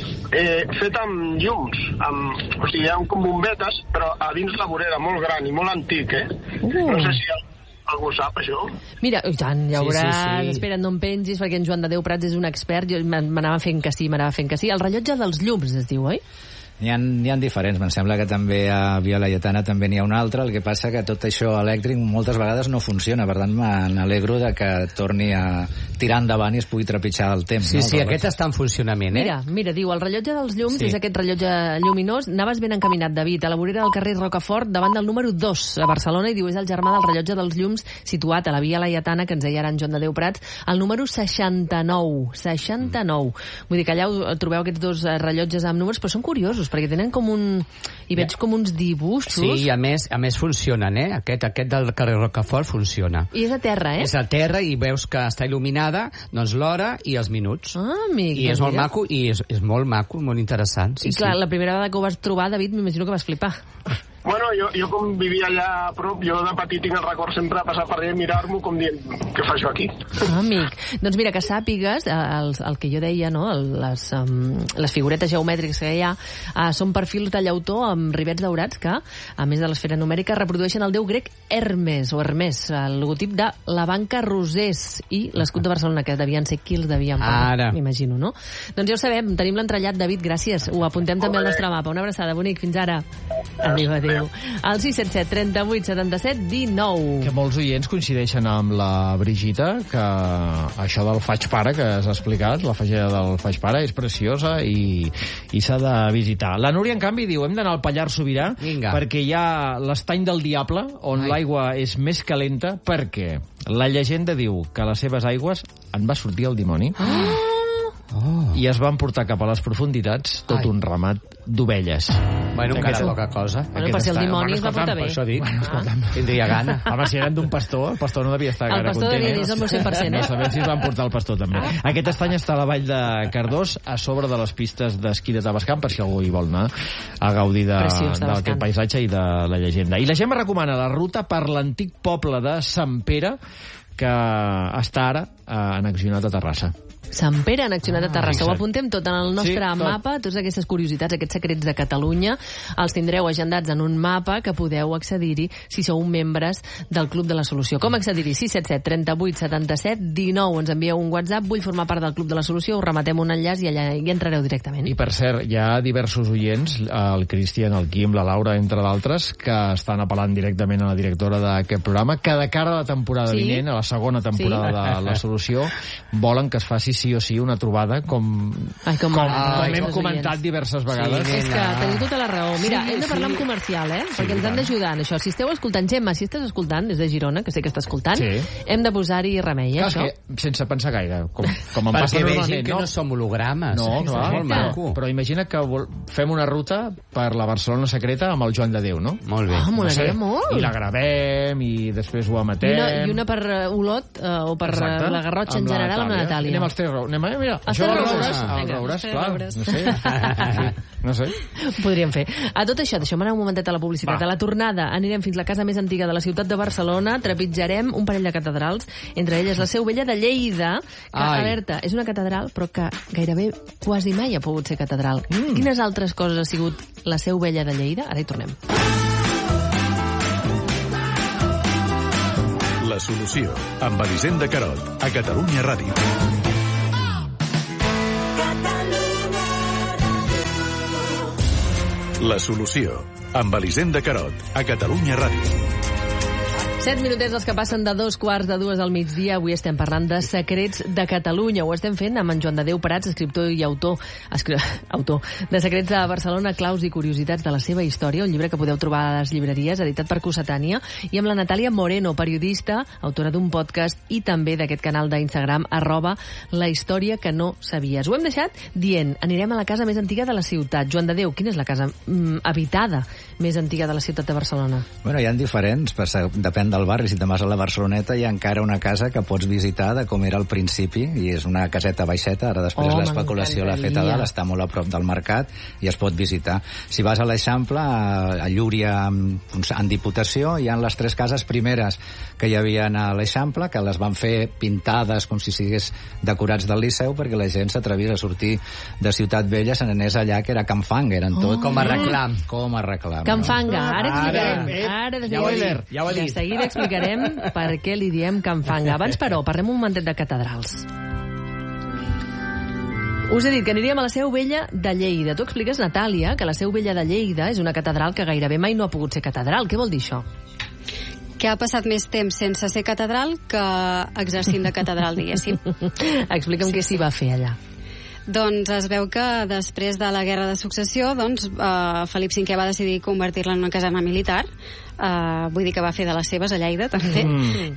Speaker 7: eh, fet amb llums, amb, o sigui, hi ha com bombetes, però a dins la vorera, molt gran i molt antic, eh?
Speaker 2: Uh.
Speaker 7: No sé si algú sap això.
Speaker 2: Mira, i tant, ja
Speaker 3: Sí,
Speaker 2: veuràs.
Speaker 3: sí, sí.
Speaker 2: Espera, no em pengis, perquè en Joan de Déu Prats és un expert. Jo m'anava fent que sí, m'anava fent que sí. El rellotge dels llums, es diu, oi?
Speaker 5: N'hi ha, n'hi ha diferents, em sembla que també a Via Laietana també n'hi ha un altre, el que passa que tot això elèctric moltes vegades no funciona, per tant me n'alegro de que torni a tirar endavant i es pugui trepitjar el temps.
Speaker 3: Sí,
Speaker 5: no?
Speaker 3: sí,
Speaker 5: Que
Speaker 3: aquest està en funcionament, eh?
Speaker 2: Mira, mira, diu, el rellotge dels llums
Speaker 5: Sí.
Speaker 2: és aquest rellotge lluminós. Anaves ben encaminat, David, a la vorera del carrer Rocafort, davant del número dos a Barcelona, i diu, és el germà del rellotge dels llums situat a la Via Laietana, que ens deia ara en Joan de Déu Prats, el número seixanta-nou. seixanta-nou. Vull dir que allà us trobeu aquests dos eh, rellotges amb números, però són curiosos, perquè tenen com un... hi veig com uns dibuixos.
Speaker 3: Sí, i a més, a més funcionen, eh? Aquest, aquest del carrer Rocafort funciona.
Speaker 2: I és a terra, eh?
Speaker 3: És a terra i veus que està il·luminada, doncs l'hora i els minuts.
Speaker 2: Ah, amic.
Speaker 3: I és
Speaker 2: doncs
Speaker 3: molt
Speaker 2: mira.
Speaker 3: maco, i és, és molt maco, molt interessant. Sí,
Speaker 2: I clar,
Speaker 3: sí.
Speaker 2: la primera vegada que ho vas trobar, David, m'imagino que vas flipar.
Speaker 7: Bueno, jo, jo com vivia allà a prop, jo de petit tinc el record sempre de passar per allà i mirar-m'ho com dient, què fa això aquí?
Speaker 2: Ah, amic. Doncs mira, que sàpigues, eh, el, el que jo deia, no? el, les, um, les figuretes geomètriques que hi ha, uh, són perfils de llautó amb rivets daurats que, a més de l'esfera numèrica, reprodueixen el déu grec Hermes, o Hermès, el logotip de la banca Rosés i l'escut de Barcelona, que devien ser qui els devien pagar,
Speaker 3: Ara.
Speaker 2: m'imagino, no? Doncs ja ho sabem, tenim l'entrellat, David, gràcies. Ho apuntem també al nostre mapa. Una abraçada, bonic, fins ara. Adéu, adéu. Al sis set set, trenta-vuit, setanta-set, dinou.
Speaker 1: Que molts oients coincideixen amb la Brigitta, que això del faig pare que has explicat, la fageda del faig pare, és preciosa i, i s'ha de visitar. La Núria, en canvi, diu, hem d'anar al Pallars Sobirà
Speaker 3: Vinga.
Speaker 1: perquè hi ha l'estany del Diable, on l'aigua és més calenta, perquè la llegenda diu que a les seves aigües en va sortir el dimoni.
Speaker 3: Oh.
Speaker 1: I es van portar cap a les profunditats tot
Speaker 3: Ai.
Speaker 1: un ramat d'ovelles.
Speaker 3: Bueno, encara
Speaker 1: Aquest-
Speaker 3: poca cosa.
Speaker 2: Bueno, per si el
Speaker 1: està-
Speaker 2: dimoni es va
Speaker 1: escolta'm,
Speaker 2: portar
Speaker 1: per
Speaker 2: bé.
Speaker 1: això dic.
Speaker 3: Bueno,
Speaker 1: escolta'm.
Speaker 3: Tindria gana.
Speaker 1: Home, si eren d'un pastor, el pastor no devia estar
Speaker 2: El
Speaker 1: gaire
Speaker 2: pastor
Speaker 1: content.
Speaker 2: devia
Speaker 1: eh?
Speaker 2: dir, és el meu cent per cent, eh?
Speaker 1: No sabem si es van portar el pastor també. Aquest estany està a la vall de Cardós, a sobre de les pistes d'esquí de Tavascan, per si algú hi vol anar a gaudir de-
Speaker 2: Preciós, Tavascan.
Speaker 1: d'aquest paisatge i de la llegenda. I la Gemma recomana la ruta per l'antic poble de Sant Pere, que està ara eh, annexionat a Terrassa.
Speaker 2: Sant Pere, annexionat a Terrassa.
Speaker 1: exacte.
Speaker 2: Ho apuntem tot en el nostre
Speaker 1: Sí, tot.
Speaker 2: mapa, totes aquestes curiositats, aquests secrets de Catalunya, els tindreu agendats en un mapa que podeu accedir-hi si sou membres del Club de la Solució. Com accedir-hi? sis set set, trenta-vuit, setanta-set, dinou. Ens envieu un WhatsApp, vull formar part del Club de la Solució, us rematem un enllaç i allà hi entrareu directament.
Speaker 1: I per cert, hi ha diversos oients, el Cristian, el Quim, la Laura, entre d'altres, que estan apel·lant directament a la directora d'aquest programa, que de cara a la temporada
Speaker 2: Sí?
Speaker 1: vinent, a la segona temporada
Speaker 2: Sí?
Speaker 1: de La Solució, volen que es faci sí o sí una trobada, com,
Speaker 2: Ai, com,
Speaker 1: com,
Speaker 2: ai,
Speaker 1: com hem
Speaker 2: els
Speaker 1: comentat
Speaker 2: oients.
Speaker 1: diverses vegades.
Speaker 3: Sí,
Speaker 2: És que teniu tota la raó. Mira,
Speaker 3: Sí,
Speaker 2: hem de parlar
Speaker 3: sí.
Speaker 2: amb comercial, eh? Perquè ens han d'ajudar en això. Si esteu escoltant, Gemma, si estàs escoltant, és de Girona, que sé que està escoltant,
Speaker 1: Sí.
Speaker 2: hem de posar-hi remei, eh,
Speaker 1: Clar, és
Speaker 2: això?
Speaker 1: que, sense pensar gaire, com, com em passa
Speaker 3: Perquè vegin
Speaker 1: normalment,
Speaker 3: que no som hologrames.
Speaker 1: No,
Speaker 3: És
Speaker 1: clar,
Speaker 3: molt
Speaker 1: però,
Speaker 3: maco.
Speaker 1: però imagina que vol, fem una ruta per la Barcelona secreta amb el Joan de Déu, no?
Speaker 3: Molt bé.
Speaker 2: Ah,
Speaker 1: No
Speaker 2: molaria
Speaker 1: sé,
Speaker 2: molt.
Speaker 1: I la gravem, i després ho
Speaker 2: I
Speaker 1: emetem...
Speaker 2: una, I una per uh, Olot uh, o per
Speaker 1: Exacte.
Speaker 2: uh, la Garrotxa en
Speaker 1: Amb la
Speaker 2: general amb la
Speaker 1: Natàlia.
Speaker 2: Natàlia.
Speaker 1: Anem els tres fer Roures. Anem a, mira,
Speaker 2: A
Speaker 1: això
Speaker 2: fer
Speaker 1: dels
Speaker 2: Roures.
Speaker 1: Roures. Ah,
Speaker 2: Vinga,
Speaker 1: Roures,
Speaker 4: fer
Speaker 1: clar.
Speaker 4: Roures.
Speaker 1: No sé. No sé.
Speaker 2: Podríem fer. A tot això, deixeu-me anar un momentet a la publicitat.
Speaker 1: Va.
Speaker 2: A la tornada anirem fins a la casa més antiga de la ciutat de Barcelona, trepitjarem un parell de catedrals, entre elles la Seu Vella de Lleida, que,
Speaker 3: Ai.
Speaker 2: alerta, és una catedral, però que gairebé quasi mai ha pogut ser catedral. Mm. Quines altres coses ha sigut la Seu Vella de Lleida? Ara hi tornem.
Speaker 8: La solució, amb Elisenda Carot, a Catalunya Ràdio. La solució, amb Elisenda Carot, a Catalunya Ràdio.
Speaker 2: Set minutets els que passen de dos quarts de dues al migdia. Avui estem parlant de secrets de Catalunya. Ho estem fent amb en Joan de Déu Prats, escriptor i autor, escri... autor de Secrets de Barcelona, claus i curiositats de la seva història, un llibre que podeu trobar a les llibreries, editat per Cossetània, i amb la Natàlia Moreno, periodista, autora d'un podcast i també d'aquest canal d'Instagram, arroba la història que no sabies. Ho hem deixat dient, anirem a la casa més antiga de la ciutat. Joan de Déu, quina és la casa mm, habitada més antiga de la ciutat de Barcelona?
Speaker 5: Bueno, hi ha diferents, però depèn del barri. Si te'n vas a la Barceloneta hi ha encara una casa que pots visitar de com era al principi, i és una caseta baixeta, ara després
Speaker 2: Oh,
Speaker 5: l'especulació l'ha fet a dalt, està molt a prop del mercat i es pot visitar. Si vas a l'Eixample, a, a Llúria, en, en Diputació, hi ha les tres cases primeres que hi havia a l'Eixample, que les van fer pintades com si sigués decorats del Liceu, perquè la gent s'atrevís a sortir de Ciutat Vella, se n'anés allà, que era Can Fanga, eren tot
Speaker 2: Oh.
Speaker 3: Com a reclam.
Speaker 5: com a reclam.
Speaker 2: Can
Speaker 5: no?
Speaker 2: Fanga, ara explicarem.
Speaker 3: Ara, eh,
Speaker 2: Ara de
Speaker 3: ja ho he
Speaker 2: seguida,
Speaker 3: dit, ja ho he dit.
Speaker 2: de seguida explicarem per què li diem Can Fanga. Abans, però, parlem un momentet de catedrals. Us he dit que aniríem a la Seu Vella de Lleida. Tu expliques, Natàlia, que la Seu Vella de Lleida és una catedral que gairebé mai no ha pogut ser catedral. Què vol dir això?
Speaker 4: Que ha passat més temps sense ser catedral que exercint de catedral, diguéssim.
Speaker 2: Explica'm què s'hi va fer allà.
Speaker 4: Doncs es veu que després de la Guerra de Successió, doncs, eh, Felip cinquè va decidir convertir-la en una caserna militar. Uh, vull dir que va fer de les seves a Lleida també, mm.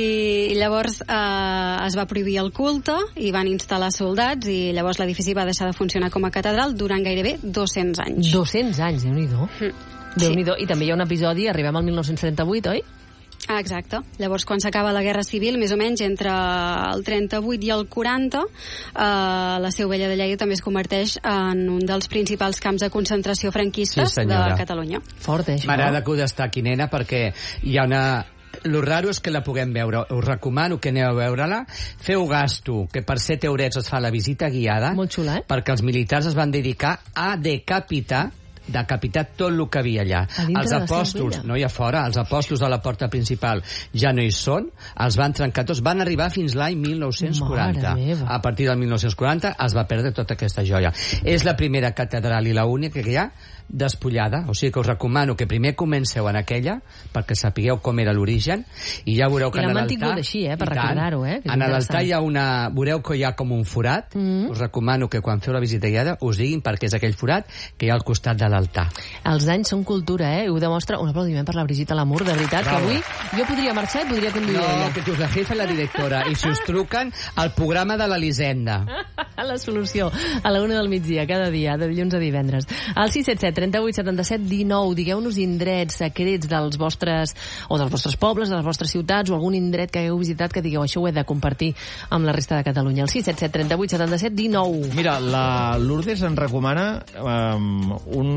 Speaker 4: I llavors uh, es va prohibir el culte i van instal·lar soldats, i llavors l'edifici va deixar de funcionar com a catedral durant gairebé dos-cents anys.
Speaker 2: dos-cents anys, Déu-n'hi-do.
Speaker 4: Mm.
Speaker 2: Déu-n'hi-do. I també hi ha un episodi, arribem al mil nou-cents trenta-vuit, oi?
Speaker 4: Ah, exacte. Llavors, quan s'acaba la Guerra Civil, més o menys entre el trenta-vuit i el quaranta, eh, la Seu Vella de Lleida també es converteix en un dels principals camps de concentració franquistes
Speaker 3: Sí,
Speaker 4: de
Speaker 3: senyora.
Speaker 4: Catalunya.
Speaker 2: Fort, eh, això.
Speaker 3: M'agrada que ho destaqui, nena, perquè hi ha una... Lo raro és que la puguem veure. Us recomano que aneu a veure-la. Feu gasto, que per set eurets es fa la visita guiada.
Speaker 2: Molt xula, eh?
Speaker 3: Perquè els militars es van dedicar a decapitar decapitar tot el que havia allà.
Speaker 2: A dintre
Speaker 3: Els
Speaker 2: de la Seu
Speaker 3: apòstols,
Speaker 2: Vella.
Speaker 3: no hi ha fora, els apòstols de la porta principal ja no hi són, els van trencar tots, van arribar fins l'any mil nou-cents quaranta.
Speaker 2: Mare meva.
Speaker 3: A partir del mil nou-cents quaranta es va perdre tota aquesta joia. És la primera catedral i l'única que hi ha despullada, o sigui que us recomano que primer comenceu en aquella, perquè sapigueu com era l'origen, i ja veureu que
Speaker 2: I
Speaker 3: en
Speaker 2: l'han
Speaker 3: l'altar...
Speaker 2: mantingut així, eh, per
Speaker 3: i tant,
Speaker 2: recordar-ho, eh, que és
Speaker 3: En l'altar
Speaker 2: interessant.
Speaker 3: hi ha una... Veureu que hi ha com un forat,
Speaker 2: Mm.
Speaker 3: us recomano que quan feu la visita guiada us diguin perquè és aquell forat que hi ha al costat de l'altar.
Speaker 2: Els anys són cultura, eh? I ho demostra un aplaudiment per la Brigitte Lamour, de veritat,
Speaker 3: Bravo.
Speaker 2: que avui jo podria marxar i podria conduir
Speaker 3: No,
Speaker 2: ella.
Speaker 3: que us la jefa la directora, i si us truquen, al programa de l'Elisenda.
Speaker 2: La solució, a la una del migdia, cada dia, de dilluns a divendres. Al sis set set, trenta-vuit, setanta-set, dinou. Digueu-nos indrets, secrets dels vostres, o dels vostres pobles, de les vostres ciutats, o algun indret que hagueu visitat que digueu, això ho he de compartir amb la resta de Catalunya. Al sis set set, trenta-vuit, setanta-set, dinou.
Speaker 1: Mira, la Lourdes ens recomana um,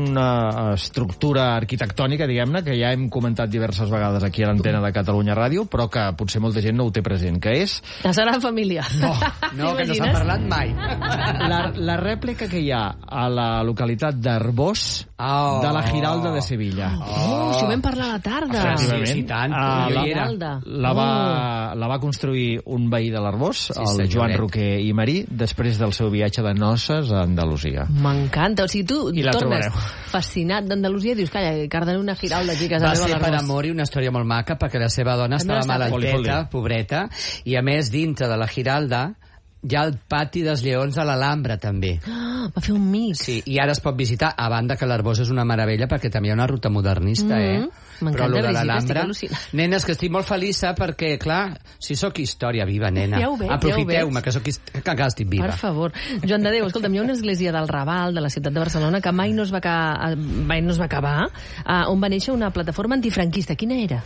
Speaker 1: una estructura arquitectònica, diguem-ne, que ja hem comentat diverses vegades aquí a l'antena de Catalunya Ràdio, però que potser molta gent no ho té present, que és...
Speaker 2: La Sagrada Família.
Speaker 1: No,
Speaker 3: No, que no s'ha
Speaker 2: T'imagines?
Speaker 3: parlat mai.
Speaker 1: La, la rèplica que hi ha a la localitat d'Arbós
Speaker 3: Oh.
Speaker 1: de la Giralda de Sevilla.
Speaker 2: Oh, això ho vam parlar a la tarda.
Speaker 3: Sí, sí, i tant.
Speaker 1: Ah,
Speaker 3: Jo
Speaker 1: la,
Speaker 3: hi era.
Speaker 1: la, va, la va construir un veí de l'Arbós,
Speaker 3: Sí,
Speaker 1: el
Speaker 3: senyoret.
Speaker 1: Joan Roquer i Marí, després del seu viatge de noces a Andalusia.
Speaker 2: M'encanta. O sigui, tu
Speaker 1: I la
Speaker 2: tornes
Speaker 1: trobareu.
Speaker 2: fascinat d'Andalusia i dius, calla, que ha una Giralda aquí a casa
Speaker 3: Va
Speaker 2: meva a
Speaker 3: ser per
Speaker 2: l'Arbós.
Speaker 3: amor i una història molt maca, perquè la seva dona
Speaker 2: També
Speaker 3: estava
Speaker 2: està fent.
Speaker 1: Foli,
Speaker 3: malalteta,
Speaker 1: foli.
Speaker 3: pobreta, i a més, dintre de la Giralda hi ha el pati dels lleons de l'Alhambra, també.
Speaker 2: Ah, va fer un mix.
Speaker 3: Sí, i ara es pot visitar, a banda que l'Arbós és una meravella, perquè també hi ha una ruta modernista,
Speaker 2: Mhm.
Speaker 3: eh?
Speaker 2: M'encanta,
Speaker 3: Però lo de
Speaker 2: Brigitte,
Speaker 3: l'Alhambra...
Speaker 2: estic al·lucinant.
Speaker 3: Nenes, que estic molt feliça perquè, clar, si sóc història viva, nena.
Speaker 2: Ja ho veig, ja ho
Speaker 3: Aprofiteu-me,
Speaker 2: veig.
Speaker 3: que sóc hist... que encara estic viva.
Speaker 2: Per favor. Joan de Déu, escolta'm, hi ha una església del Raval, de la ciutat de Barcelona, que mai no es va, ca... mai no es va acabar, uh, on va néixer una plataforma antifranquista. Quina era?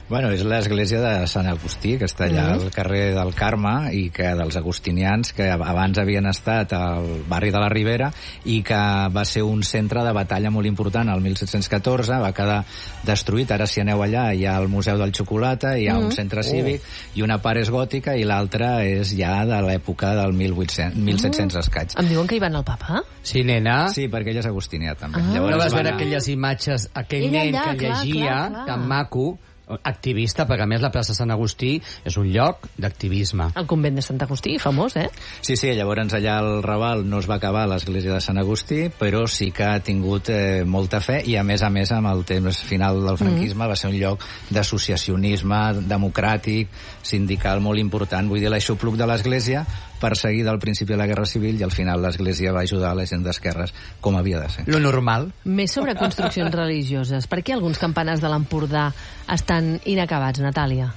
Speaker 5: Bueno, és l'església de Sant Agustí, que està allà mm. al carrer del Carme, i que dels agustinians, que abans havien estat al barri de la Ribera, i que va ser un centre de batalla molt important el mil set-cents catorze, va quedar destruït. Ara, si aneu allà, hi ha el Museu del Xocolata, hi ha mm. un centre cívic, oh. i una part és gòtica i l'altra és ja de l'època del mil vuit-cents, mil set-cents escaig.
Speaker 2: Em diuen que hi va anar el papa?
Speaker 3: Sí, nena.
Speaker 5: Sí, perquè ella és agustinià, també.
Speaker 3: Ah. Llavors, no vas veure aquelles imatges, aquell nen allà, que clar, llegia, clar, clar. tan maco, activista, perquè a més la plaça Sant Agustí és un lloc d'activisme.
Speaker 2: El convent de Sant Agustí, famós, eh?
Speaker 5: Sí, sí, llavors allà al Raval no es va acabar l'església de Sant Agustí, però sí que ha tingut eh, molta fe, i a més a més amb el temps final del franquisme mm. va ser un lloc d'associacionisme democràtic, sindical molt important. Vull dir, l'aixopluc de l'església perseguida al principi de la Guerra Civil, i al final l'església va ajudar la gent d'esquerres com havia de ser.
Speaker 3: Lo normal.
Speaker 2: Més sobre construccions religioses. Per què alguns campanars de l'Empordà estan inacabats, Natàlia?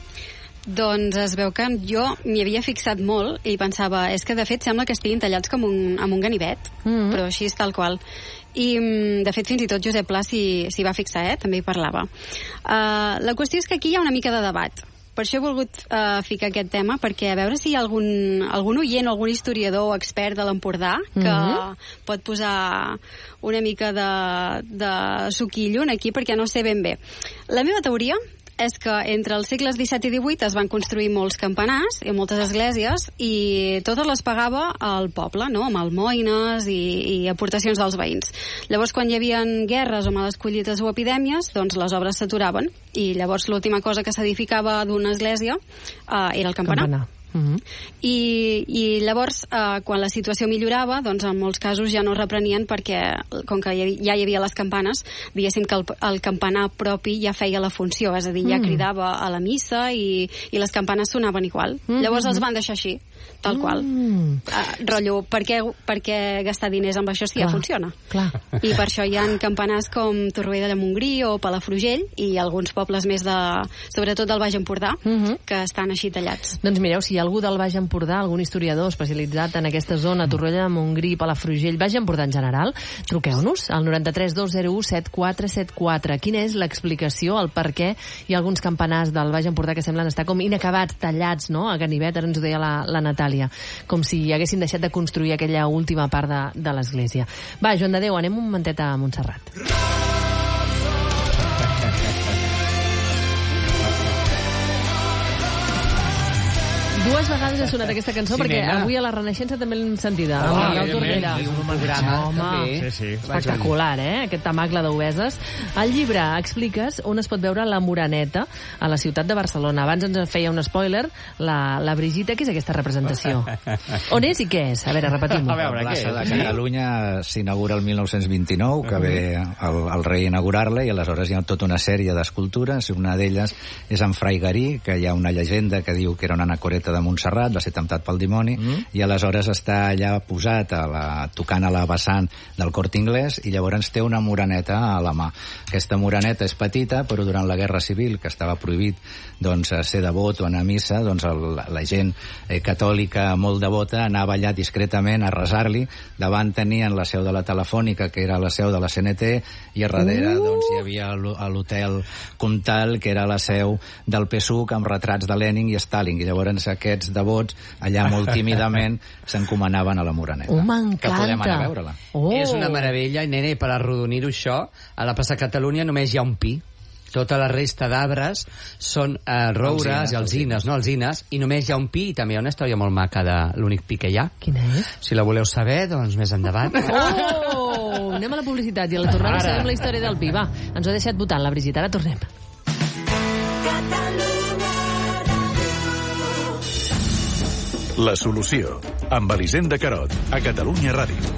Speaker 4: Doncs es veu que jo m'hi havia fixat molt i pensava, és que de fet sembla que estiguin tallats com un, amb un ganivet, mm-hmm. però així és tal qual. I de fet fins i tot Josep Pla s'hi, s'hi va fixar, eh? També hi parlava. Uh, la qüestió és que aquí hi ha una mica de debat. Per això he volgut uh, ficar aquest tema, perquè a veure si hi ha algun, algun oient o algun historiador o expert de l'Empordà que mm-hmm. pot posar una mica de, de suquillo aquí, perquè no sé ben bé. La meva teoria és que entre els segles disset i divuit es van construir molts campanars i moltes esglésies, i totes les pagava el poble, no? Amb almoines i, i aportacions dels veïns. Llavors, quan hi havia guerres o males collites o epidèmies, doncs les obres s'aturaven, i llavors l'última cosa que s'edificava d'una església eh, era el campanar. campanar. Uh-huh. I, i llavors eh, quan la situació millorava, doncs en molts casos ja no reprenien, perquè com que ja hi havia les campanes, diguéssim que el, el campanar propi ja feia la funció, és a dir, ja mm. cridava a la missa i, i les campanes sonaven igual. Mm-hmm. Llavors els van deixar així, tal qual. Mm. Uh, rotllo, per què, per què gastar diners amb això si clar, ja funciona?
Speaker 2: Clar.
Speaker 4: I per això hi ha campanars com Torroella de Montgrí o Palafrugell, i alguns pobles més de, sobretot del Baix Empordà, mm-hmm. que estan així tallats.
Speaker 2: Doncs mireu, si hi ha algú del Baix Empordà, algun historiador especialitzat en aquesta zona, Torroella de Montgrí, Palafrugell, Baix Empordà en general, truqueu-nos al noranta-tres dos zero u set quatre set quatre. Quina és l'explicació, el per què hi ha alguns campanars del Baix Empordà que semblen estar com inacabats, tallats, no?, a ganivet, ara ens ho deia la, la Natàlia, com si haguessin deixat de construir aquella última part de, de l'església. Va, Joan de Déu, anem un momentet a Montserrat. Dues vegades ha sonat aquesta cançó, sí, perquè nena. Avui a la Renaixença també l'hem sentida. Oh, amb el Torrella.
Speaker 3: Un programa,
Speaker 2: home, sí, sí. Espectacular, eh? Aquest tamacle d'obeses. Al llibre expliques on es pot veure la Moreneta a la ciutat de Barcelona. Abans ens feia un spoiler, la, la Brigitte. Què és aquesta representació? On és i què és? A veure, repetim-ho.
Speaker 5: A veure, la plaça de Catalunya s'inaugura el mil nou-cents vint-i-nou, que ve el, el rei a inaugurar-la, i aleshores hi ha tota una sèrie d'escultures. Una d'elles és en Frai Garí, que hi ha una llegenda que diu que era una anacoreta de Montserrat, va ser temptat pel dimoni, mm. i aleshores està allà posat a la, tocant a la vessant del Cort Inglès, i llavors té una moreneta a la mà. Aquesta moreneta és petita, però durant la Guerra Civil, que estava prohibit doncs, ser devot o anar a missa, doncs el, la gent eh, catòlica molt devota anava allà discretament a resar-li. Davant tenien la seu de la Telefònica, que era la seu de la C N T, i a darrere uh. doncs, hi havia l'hotel Comtal, que era la seu del P S U C, amb retrats de Lenin i Stalin, i llavors aquests devots allà molt tímidament s'encomanaven a la Moreneta.
Speaker 2: Oh, m'encanta!
Speaker 5: Que podem anar a veure-la.
Speaker 3: Oh. És una meravella, i nene, per arrodonir-ho això, a la plaça Catalunya només hi ha un pi. Tota la resta d'arbres són eh, roures i alzines, no? Alzines, i només hi ha un pi, i també hi ha una història molt maca de l'únic pi que hi ha.
Speaker 2: Quina és?
Speaker 3: Si la voleu saber, doncs més endavant.
Speaker 2: Oh! Anem a la publicitat i a la tornada sabem la història del pi. Va, ens ho ha deixat votant la Brigitte, ara tornem.
Speaker 8: La solució, amb Elisenda Carot, a Catalunya Ràdio.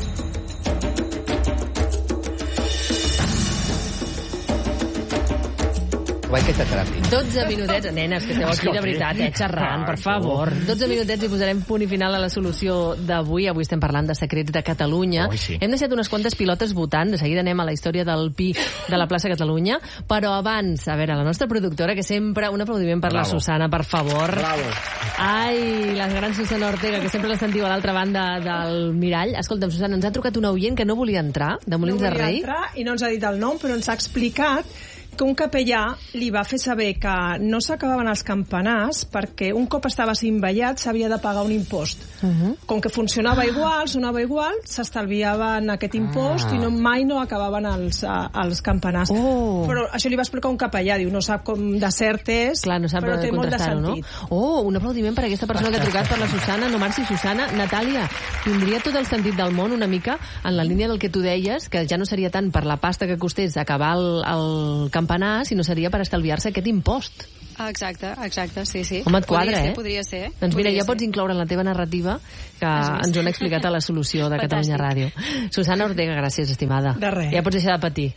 Speaker 3: Guai que t'atrapi.
Speaker 2: dotze minutets, nenes, que esteu aquí de veritat, eh, xerrant, per favor. dotze minutets i posarem punt i final a la solució d'avui. Avui estem parlant de secrets de Catalunya.
Speaker 1: Oh, sí.
Speaker 2: Hem deixat unes quantes pilotes votant, de seguida anem a la història del pi de la plaça Catalunya, però abans, a veure, la nostra productora, que sempre, un aplaudiment per Bravo. La Susana, per favor.
Speaker 3: Bravo.
Speaker 2: Ai, la gran Susana Ortega, que sempre la sentiu a l'altra banda del mirall. Escolta'm, Susana, ens ha trucat un oient que no volia entrar, de Molins
Speaker 9: no
Speaker 2: de Rei.
Speaker 9: No volia entrar i no ens ha dit el nom, però ens ha explicat que un capellà li va fer saber que no s'acabaven els campanars perquè un cop estava invallat s'havia de pagar un impost. Uh-huh. Com que funcionava igual, sonava igual, s'estalviaven aquest impost ah. i no, mai no acabaven els, els campanars. Oh. Però això li va explicar un capellà, diu, no sap com de cert és,
Speaker 2: clar, no sap
Speaker 9: però té molt de sentit.
Speaker 2: No? Oh, un aplaudiment per aquesta persona que ha trucat, per la Susana. No marxi, Susana. Natàlia, tindria tot el sentit del món una mica en la línia del que tu deies, que ja no seria tant per la pasta que costés acabar el, el campanar, sinó seria per estalviar-se aquest impost.
Speaker 4: Exacte, exacte, sí, sí.
Speaker 2: Home, et quadra,
Speaker 4: podria
Speaker 2: eh?
Speaker 4: Ser, podria ser.
Speaker 2: Doncs mira,
Speaker 4: podria
Speaker 2: ja ser. Pots incloure en la teva narrativa que ens ho han explicat a la solució de Catalunya Ràdio. Susana Ortega, gràcies, estimada.
Speaker 9: De res.
Speaker 2: Ja pots deixar de patir.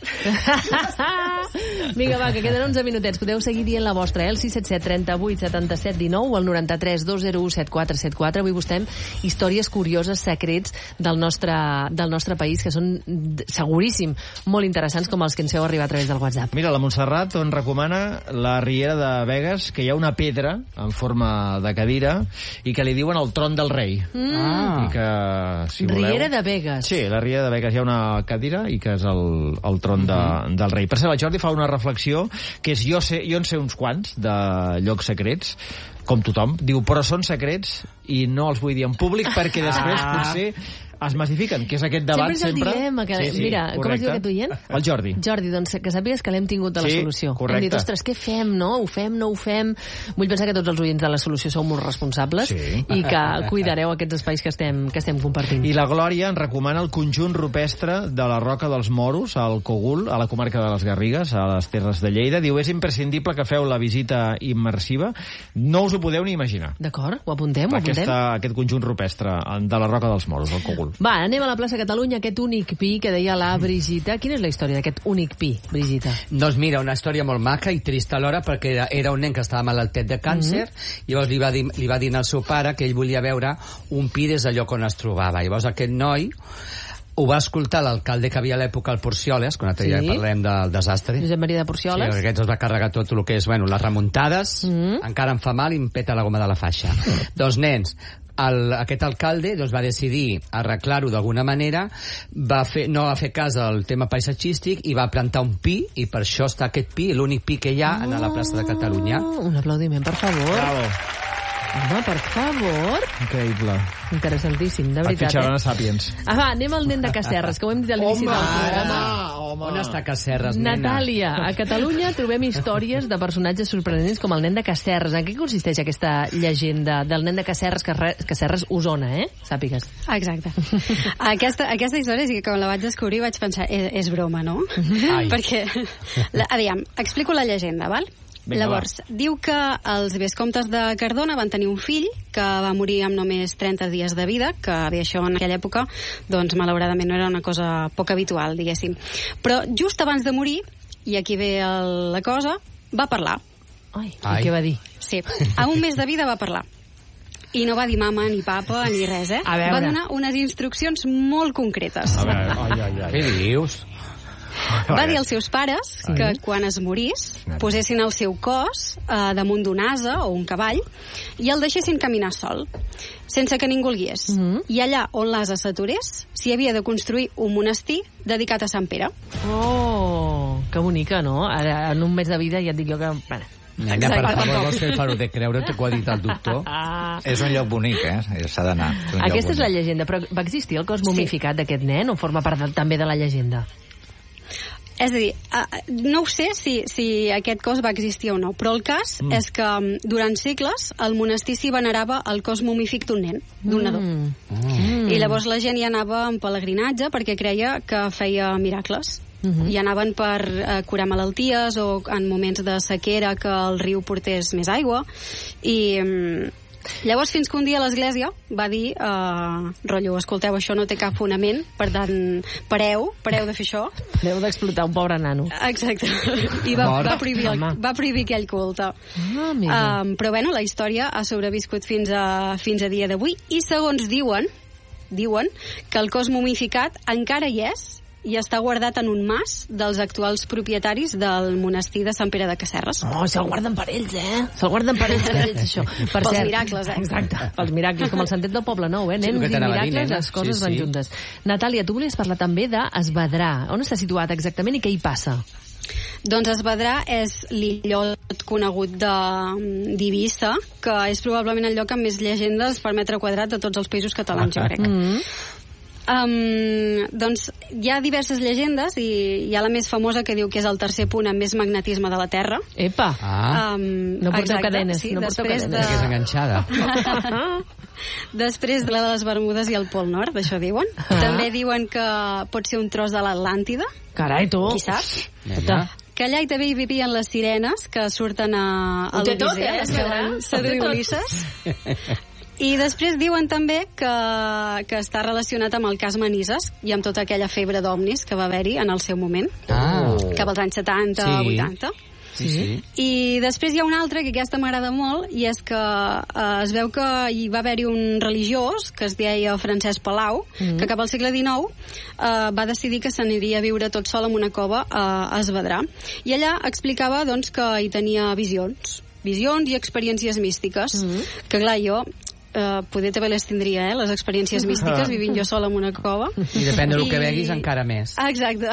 Speaker 2: Vinga, va, que queden onze minutets. Podeu seguir dient la vostra, eh? El sis set set, trenta-vuit, setanta-set, dinou o el noranta-tres, dos zero u, set quatre set quatre. Avui busquem històries curioses, secrets del nostre, del nostre país, que són seguríssim molt interessants, com els que ens feu arribar a través del WhatsApp.
Speaker 1: Mira, la Montserrat on recomana la Riera de Begues, que hi ha una pedra en forma de cadira i que li diuen el tron del rei.
Speaker 2: Mm.
Speaker 1: Ah. I que, si voleu...
Speaker 2: Riera de Begues.
Speaker 1: Sí, la Riera de Begues hi ha una cadira i que és el, el tron de, del rei. Per cert, el Jordi fa una reflexió que és jo, sé, jo en sé uns quants de llocs secrets, com tothom. Diu, però són secrets i no els vull dir en públic perquè després ah. potser es massifiquen, que és aquest debat sempre.
Speaker 2: Sempre és el dilema. Que...
Speaker 1: Sí, sí,
Speaker 2: mira,
Speaker 1: correcte.
Speaker 2: com es diu aquest oient?
Speaker 1: El Jordi.
Speaker 2: Jordi, doncs que sàpigues que l'hem tingut de la
Speaker 1: sí,
Speaker 2: solució.
Speaker 1: Correcte.
Speaker 2: Hem dit, ostres, què fem, no? Ho fem, no ho fem? Vull pensar que tots els oients de la solució sou molt responsables sí. i que cuidareu aquests espais que estem, que estem compartint.
Speaker 1: I la Glòria ens recomana el conjunt rupestre de la Roca dels Moros, al Cogul, a la comarca de les Garrigues, a les Terres de Lleida. Diu, és imprescindible que feu la visita immersiva. No us ho podeu ni imaginar.
Speaker 2: D'acord, ho apuntem, ho apuntem.
Speaker 1: Aquesta, aquest conjunt rupestre de la Roca dels Moros, al Cogul.
Speaker 2: Va, anem a la plaça Catalunya, aquest únic pi que deia la Brigita. Quina és la història d'aquest únic pi, Brigita?
Speaker 3: Doncs mira, una història molt maca i trista alhora, perquè era, era un nen que estava malaltet de càncer, mm-hmm. llavors li va, dir, li va dir al seu pare que ell volia veure un pi des del lloc on es trobava. Llavors aquest noi ho va escoltar l'alcalde que havia a l'època al Porcioles, quan l'altre sí. dia parlem del desastre.
Speaker 2: Josep Maria de Porcioles.
Speaker 3: Sí, aquest es va carregar tot el que és, bueno, les remuntades, mm-hmm. encara em fa mal i em peta la goma de la faixa. Doncs nens, el, aquest alcalde doncs, va decidir arreglar-ho d'alguna manera, va fer, no va fer cas al tema paisatgístic i va plantar un pi, i per això està aquest pi, l'únic pi que hi ha oh, a la plaça de Catalunya.
Speaker 2: Un aplaudiment, per favor.
Speaker 1: Bravo.
Speaker 2: Home, per favor.
Speaker 1: Increïble.
Speaker 2: Interessantíssim, de veritat.
Speaker 1: Et fitxaran a Sàpiens.
Speaker 2: Ah, va, anem al nen de Casserres, que ho hem dit a l'inici del programa.
Speaker 3: Home, on està Casserres, nena?
Speaker 2: Natàlia, a Catalunya trobem històries de personatges sorprenents com el nen de Casserres. En què consisteix aquesta llegenda del nen de Casserres, Casserres, Osona, eh? Sàpigues.
Speaker 4: Exacte. Aquesta, aquesta història, sí que quan la vaig descobrir vaig pensar, és, és broma, no? Ai. Perquè, la, aviam, explico la llegenda, val? Vinga, llavors, va. Diu que els vescomtes de Cardona van tenir un fill que va morir amb només trenta dies de vida, que bé, això en aquella època, doncs malauradament no era una cosa poc habitual, diguéssim. Però just abans de morir, i aquí ve el, la cosa, va parlar.
Speaker 2: Ai, Ai. I què va dir?
Speaker 4: Sí, a un mes de vida va parlar. I no va dir mama, ni papa, ni res, eh?
Speaker 2: A veure.
Speaker 4: Va donar unes instruccions molt concretes.
Speaker 1: A veure, ai, ai, ai.
Speaker 3: Què dius?
Speaker 4: Va dir als seus pares que quan es morís posessin el seu cos eh, damunt d'un ase o un cavall i el deixessin caminar sol, sense que ningú el guiés. Mm-hmm. I allà on l'ase s'aturés s'hi havia de construir un monestir dedicat a Sant Pere.
Speaker 2: Oh, que bonica, no? Ara, en un mes de vida ja et dic jo que... Bueno,
Speaker 3: Nena, per favor, vols fer el faro de creure que ho ha dit el doctor?
Speaker 5: Ah. És un lloc bonic, eh? S'ha d'anar.
Speaker 2: Aquesta és la llegenda, però va existir el cos momificat sí. d'aquest nen o forma part de, també de la llegenda?
Speaker 4: És a dir, no ho sé si, si aquest cos va existir o no, però el cas mm. és que durant segles el monestir s'hi venerava el cos momífic d'un nen, d'un mm. nadó. Mm. I llavors la gent hi anava en pelegrinatge perquè creia que feia miracles. Mm-hmm. I anaven per eh, curar malalties o en moments de sequera que el riu portés més aigua. I... Mm, llavors, fins que un dia l'església va dir uh, rotllo, escolteu, això no té cap fonament, per tant, pareu, pareu de fer això.
Speaker 2: Deu d'explotar un pobre nano.
Speaker 4: Exacte. I va, va, prohibir, el, va prohibir aquell culte.
Speaker 2: Ah,
Speaker 4: um, però bueno, la història ha sobreviscut fins a, fins a dia d'avui i segons diuen, diuen que el cos momificat encara hi és i està guardat en un mas dels actuals propietaris del monestir de Sant Pere de Casserres.
Speaker 2: Oh, se'l guarden per ells, eh? Se'l guarden per ells, per ells, això. Per
Speaker 4: pels cert. Miracles, eh?
Speaker 2: Exacte, pels miracles, com el Santet del Poble Nou, eh? Nens sí, i miracles, dir, les coses sí, van sí. juntes. Natàlia, tu volies parlar també d'Esvedrar. On està situat exactament i què hi passa?
Speaker 4: Doncs Esvedrà és l'illot conegut d'Eivissa, que és probablement el lloc amb més llegendes per metre quadrat de tots els països catalans, jo crec. Mm-hmm. Um, doncs hi ha diverses llegendes i hi ha la més famosa que diu que és el tercer punt amb més magnetisme de la Terra.
Speaker 2: Epa!
Speaker 3: Ah.
Speaker 4: Um,
Speaker 2: no porteu
Speaker 4: exacte,
Speaker 2: cadenes,
Speaker 4: sí,
Speaker 2: no porteu cadenes.
Speaker 4: De...
Speaker 3: Que és enganxada.
Speaker 4: Després de la de les Bermudes i el Pol Nord, això diuen. Ah. També diuen que pot ser un tros de l'Atlàntida.
Speaker 2: Carai, tu!
Speaker 4: Qui sap?
Speaker 3: Vinga.
Speaker 4: Que allà hi també hi vivien les sirenes que surten a, a l'Odissea,
Speaker 2: eh?
Speaker 4: les que van seduir Ulisses. I després diuen també que, que està relacionat amb el cas Manises i amb tota aquella febre d'ovnis que va haver-hi en el seu moment,
Speaker 3: ah.
Speaker 4: cap als anys setanta,
Speaker 3: sí.
Speaker 4: vuitanta.
Speaker 3: Sí, sí.
Speaker 4: I després hi ha una altra que aquesta m'agrada molt i és que eh, es veu que hi va haver-hi un religiós que es deia Francesc Palau, mm-hmm. que cap al segle dinou eh, va decidir que s'aniria a viure tot sol en una cova a Esvedrà, i allà explicava doncs, que hi tenia visions visions i experiències místiques, mm-hmm. que clar, jo Uh, poder també les tindria, eh, les experiències místiques, vivint jo sola en una cova.
Speaker 3: I depèn del I... que beguis encara més.
Speaker 4: Ah, exacte.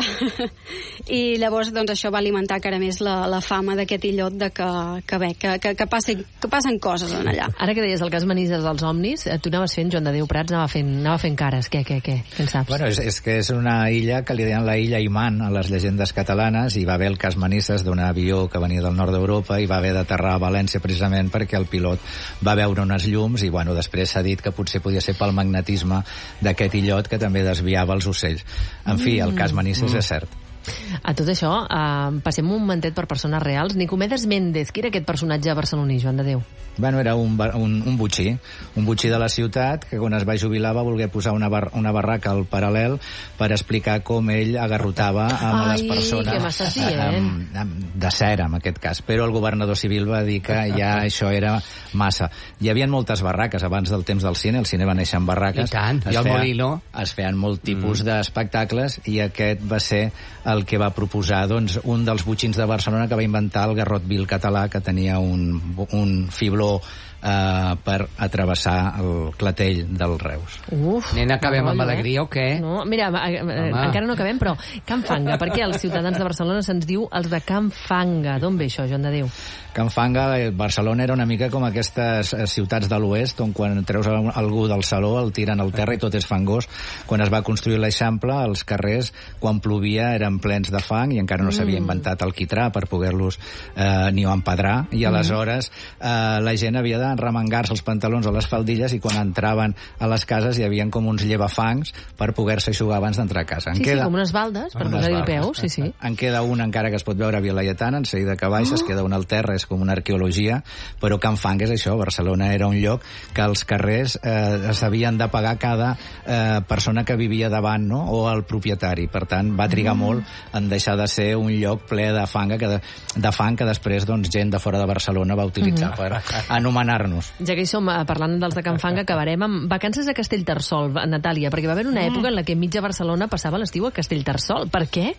Speaker 4: I llavors doncs, això va alimentar encara més la, la fama d'aquest illot de que, que, bé, que, que, que, passen, que passen coses en allà.
Speaker 2: Ara que deies el cas Manises dels omnis, tu anaves fent, Joan de Déu Prats, anava fent, anava fent cares. Què, què, què? Què en saps?
Speaker 5: Bueno, és, és que és una illa que li deien la illa Imant a les llegendes catalanes, i va haver el cas Manises d'un avió que venia del nord d'Europa i va haver d'aterrar a València precisament perquè el pilot va veure unes llums i, bueno, després s'ha dit que potser podia ser pel magnetisme d'aquest illot que també desviava els ocells. En fi, el cas Manises mm. és cert.
Speaker 2: A tot això, uh, passem un momentet per persones reals. Nicomedes Méndez, qui era aquest personatge barceloní, Joan de Déu?
Speaker 5: Bueno, era un, un, un butxí, un butxí de la ciutat que quan es va jubilar va voler posar una, bar, una barraca al paral·lel per explicar com ell agarrotava amb
Speaker 2: Ai,
Speaker 5: les persones
Speaker 2: què m'estàs dient?
Speaker 5: amb, amb, de cera, en aquest cas. Però el governador civil va dir que ja això era massa. Hi havia moltes barraques abans del temps del cine, el cine va néixer en barraques.
Speaker 3: I tant,
Speaker 5: es
Speaker 3: i el
Speaker 5: feia,
Speaker 3: Molino.
Speaker 5: Es feien molt tipus mm. d'espectacles i aquest va ser el que va proposar doncs, un dels butxins de Barcelona que va inventar el garrot vil català, que tenia un, un fibló Uh, per atrevessar el clatell del Reus.
Speaker 2: Uf,
Speaker 3: Nena, acabem amb alegria
Speaker 2: eh?
Speaker 3: o què?
Speaker 2: No, mira, Home. encara no acabem, però Can Fanga, perquè els ciutadans de Barcelona se'ns diu els de Can Fanga. D'on ve això, Joan de Déu?
Speaker 5: Can Fanga, Barcelona era una mica com aquestes ciutats de l'oest on quan treus algú del saló el tiren al terra i tot és fangós. Quan es va construir l'Eixample, els carrers, quan plovia, eren plens de fang i encara no s'havia mm. inventat el quitrà per poder-los eh, ni empedrar, i aleshores eh, la gent havia de remengar-se els pantalons o les faldilles i quan entraven a les cases hi havia com uns llevafangs per poder-se eixugar abans d'entrar a casa. En
Speaker 2: sí,
Speaker 5: queda...
Speaker 2: sí, com unes baldes per posar-hi el peu, sí, sí.
Speaker 5: En queda un encara que es pot veure a Via Laietana, en seguida que baixes, oh. queda un al terra, és com una arqueologia, però Can Fanga és això, Barcelona era un lloc que els carrers eh, s'havien de pagar cada eh, persona que vivia davant, no?, o el propietari. Per tant, va trigar mm. molt en deixar de ser un lloc ple de fanga, que de, de fang que després doncs, gent de fora de Barcelona va utilitzar mm. per anomenar-nos.
Speaker 2: Ja que hi som parlant dels de Can Fanga, acabarem amb vacances a Castellterçol, Natàlia, perquè va haver una època en la que mitja Barcelona passava l'estiu a Castellterçol. Per què?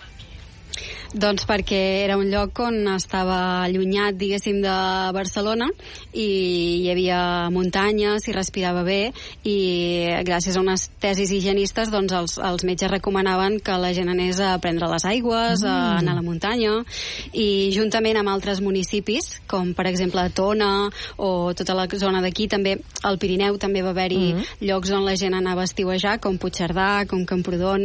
Speaker 4: Doncs perquè era un lloc on estava allunyat, diguéssim, de Barcelona i hi havia muntanya, s'hi respirava bé i gràcies a unes tesis higienistes doncs els, els metges recomanaven que la gent anés a prendre les aigües, mm. a anar a la muntanya, i juntament amb altres municipis, com per exemple Tona o tota la zona d'aquí, també al Pirineu també va haver-hi mm. llocs on la gent anava a estiuejar, com Puigcerdà, com Camprodon.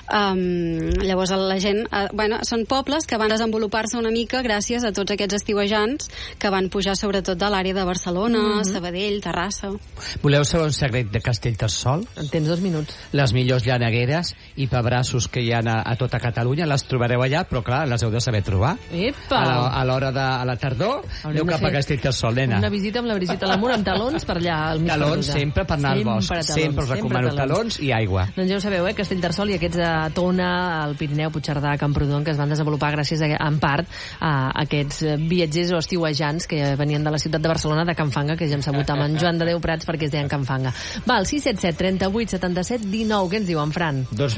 Speaker 4: Um, llavors la gent, uh, bueno, són pobles que van desenvolupar-se una mica gràcies a tots aquests estiuejants que van pujar sobretot de l'àrea de Barcelona, mm-hmm. Sabadell, Terrassa.
Speaker 3: Voleu saber un secret de Castellterçol?
Speaker 2: En tens dos minuts.
Speaker 3: Les millors llanegueres i pebrassos que hi ha a, a tota Catalunya les trobareu allà, però clar, les heu de saber trobar.
Speaker 2: Epa!
Speaker 3: A l'hora de a la tardor, aneu cap a Castellterçol, nena.
Speaker 2: Una visita amb la Brigitte Lamour amb talons per allà al mig.
Speaker 3: Talons, sempre per anar al bosc. Talons, sempre us recomano talons. talons i aigua.
Speaker 2: Doncs ja ho sabeu, eh? Castellterçol i aquests de Tona, al Pirineu, Puigcerdà, Camprodon, que es van desenvolupar gràcies a, en part a aquests viatgers o estiuejants que venien de la ciutat de Barcelona, de Can Fanga, que ja hem sabut amb en Joan de Déu Prats perquè es deien Can Fanga. Val, sis set set, trenta-vuit, setanta-set, dinou, què ens diu en Fran?
Speaker 1: Doncs mira,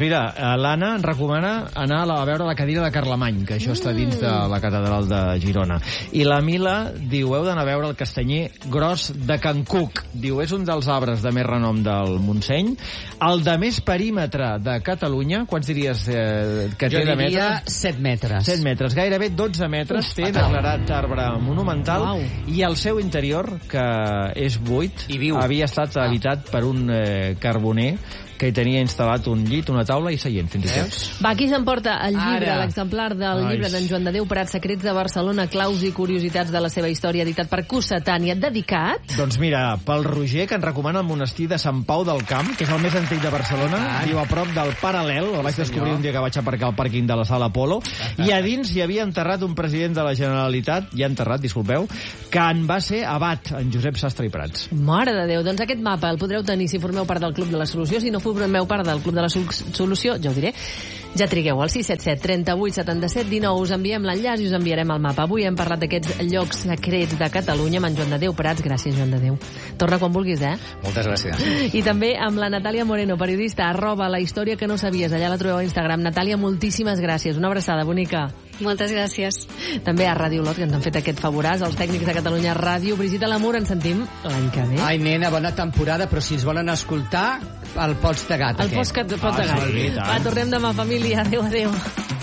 Speaker 1: mira, l'Anna ens recomana anar a veure la cadira de Carlemany, que això està dins de la catedral de Girona. I la Mila diu, heu d'anar a veure el castanyer gros de Can Cuc. Diu, és un dels arbres de més renom del Montseny. El de més perímetre de Catalunya, quants diries eh, que
Speaker 3: jo
Speaker 1: té de metre?
Speaker 3: Jo diria set metres.
Speaker 1: set metres, gairebé dotze metres, Uf, té declarat arbre monumental. Wow. I el seu interior, que és buit, havia estat ah. habitat per un eh, carboner que hi tenia instal·lat un llit, una taula i seient, fins i tot.
Speaker 2: Va, qui s'emporta el llibre, l'exemplar del Ai. llibre d'en Joan de Déu Prat, Secrets de Barcelona, claus i curiositats de la seva història, editat per Cossetània, dedicat?
Speaker 1: Doncs mira, pel Roger, que ens recomana el monestir de Sant Pau del Camp, que és el més antic de Barcelona, ah. diu a prop del Paral·lel, el vaig sí, descobrir un dia que vaig aparcar al pàrquing de la Sala Apolo, ah. i a dins hi havia enterrat un president de la Generalitat, ja enterrat, disculpeu, que en va ser abat, en Josep Sastre i Prats.
Speaker 2: Mare de Déu, doncs aquest mapa el podreu tenir si formeu part del Club de la Solució, si no formeu part del Club de la Solució, ja ho diré. Ja trigueu al sis set set, trenta-vuit, setanta-set, dinou. Us enviem l'enllaç i us enviarem el mapa. Avui hem parlat d'aquests llocs secrets de Catalunya amb en Joan de Déu Prats. Gràcies, Joan de Déu. Torna quan vulguis, eh?
Speaker 5: Moltes gràcies.
Speaker 2: I també amb la Natàlia Moreno, periodista, arroba la història que no sabies. Allà la trobeu a Instagram. Natàlia, moltíssimes gràcies. Una abraçada, bonica.
Speaker 4: Moltes gràcies.
Speaker 2: També a Ràdio Lot, que ens han fet aquest favoràs, els tècnics de Catalunya Ràdio. Brigitte Lamour, ens sentim l'any que ve.
Speaker 3: Ai, nena, bona temporada, però si ens volen escoltar, el Pots de Gat.
Speaker 2: El Pots de Gat. Va, tornem demà, família. Adéu, adéu.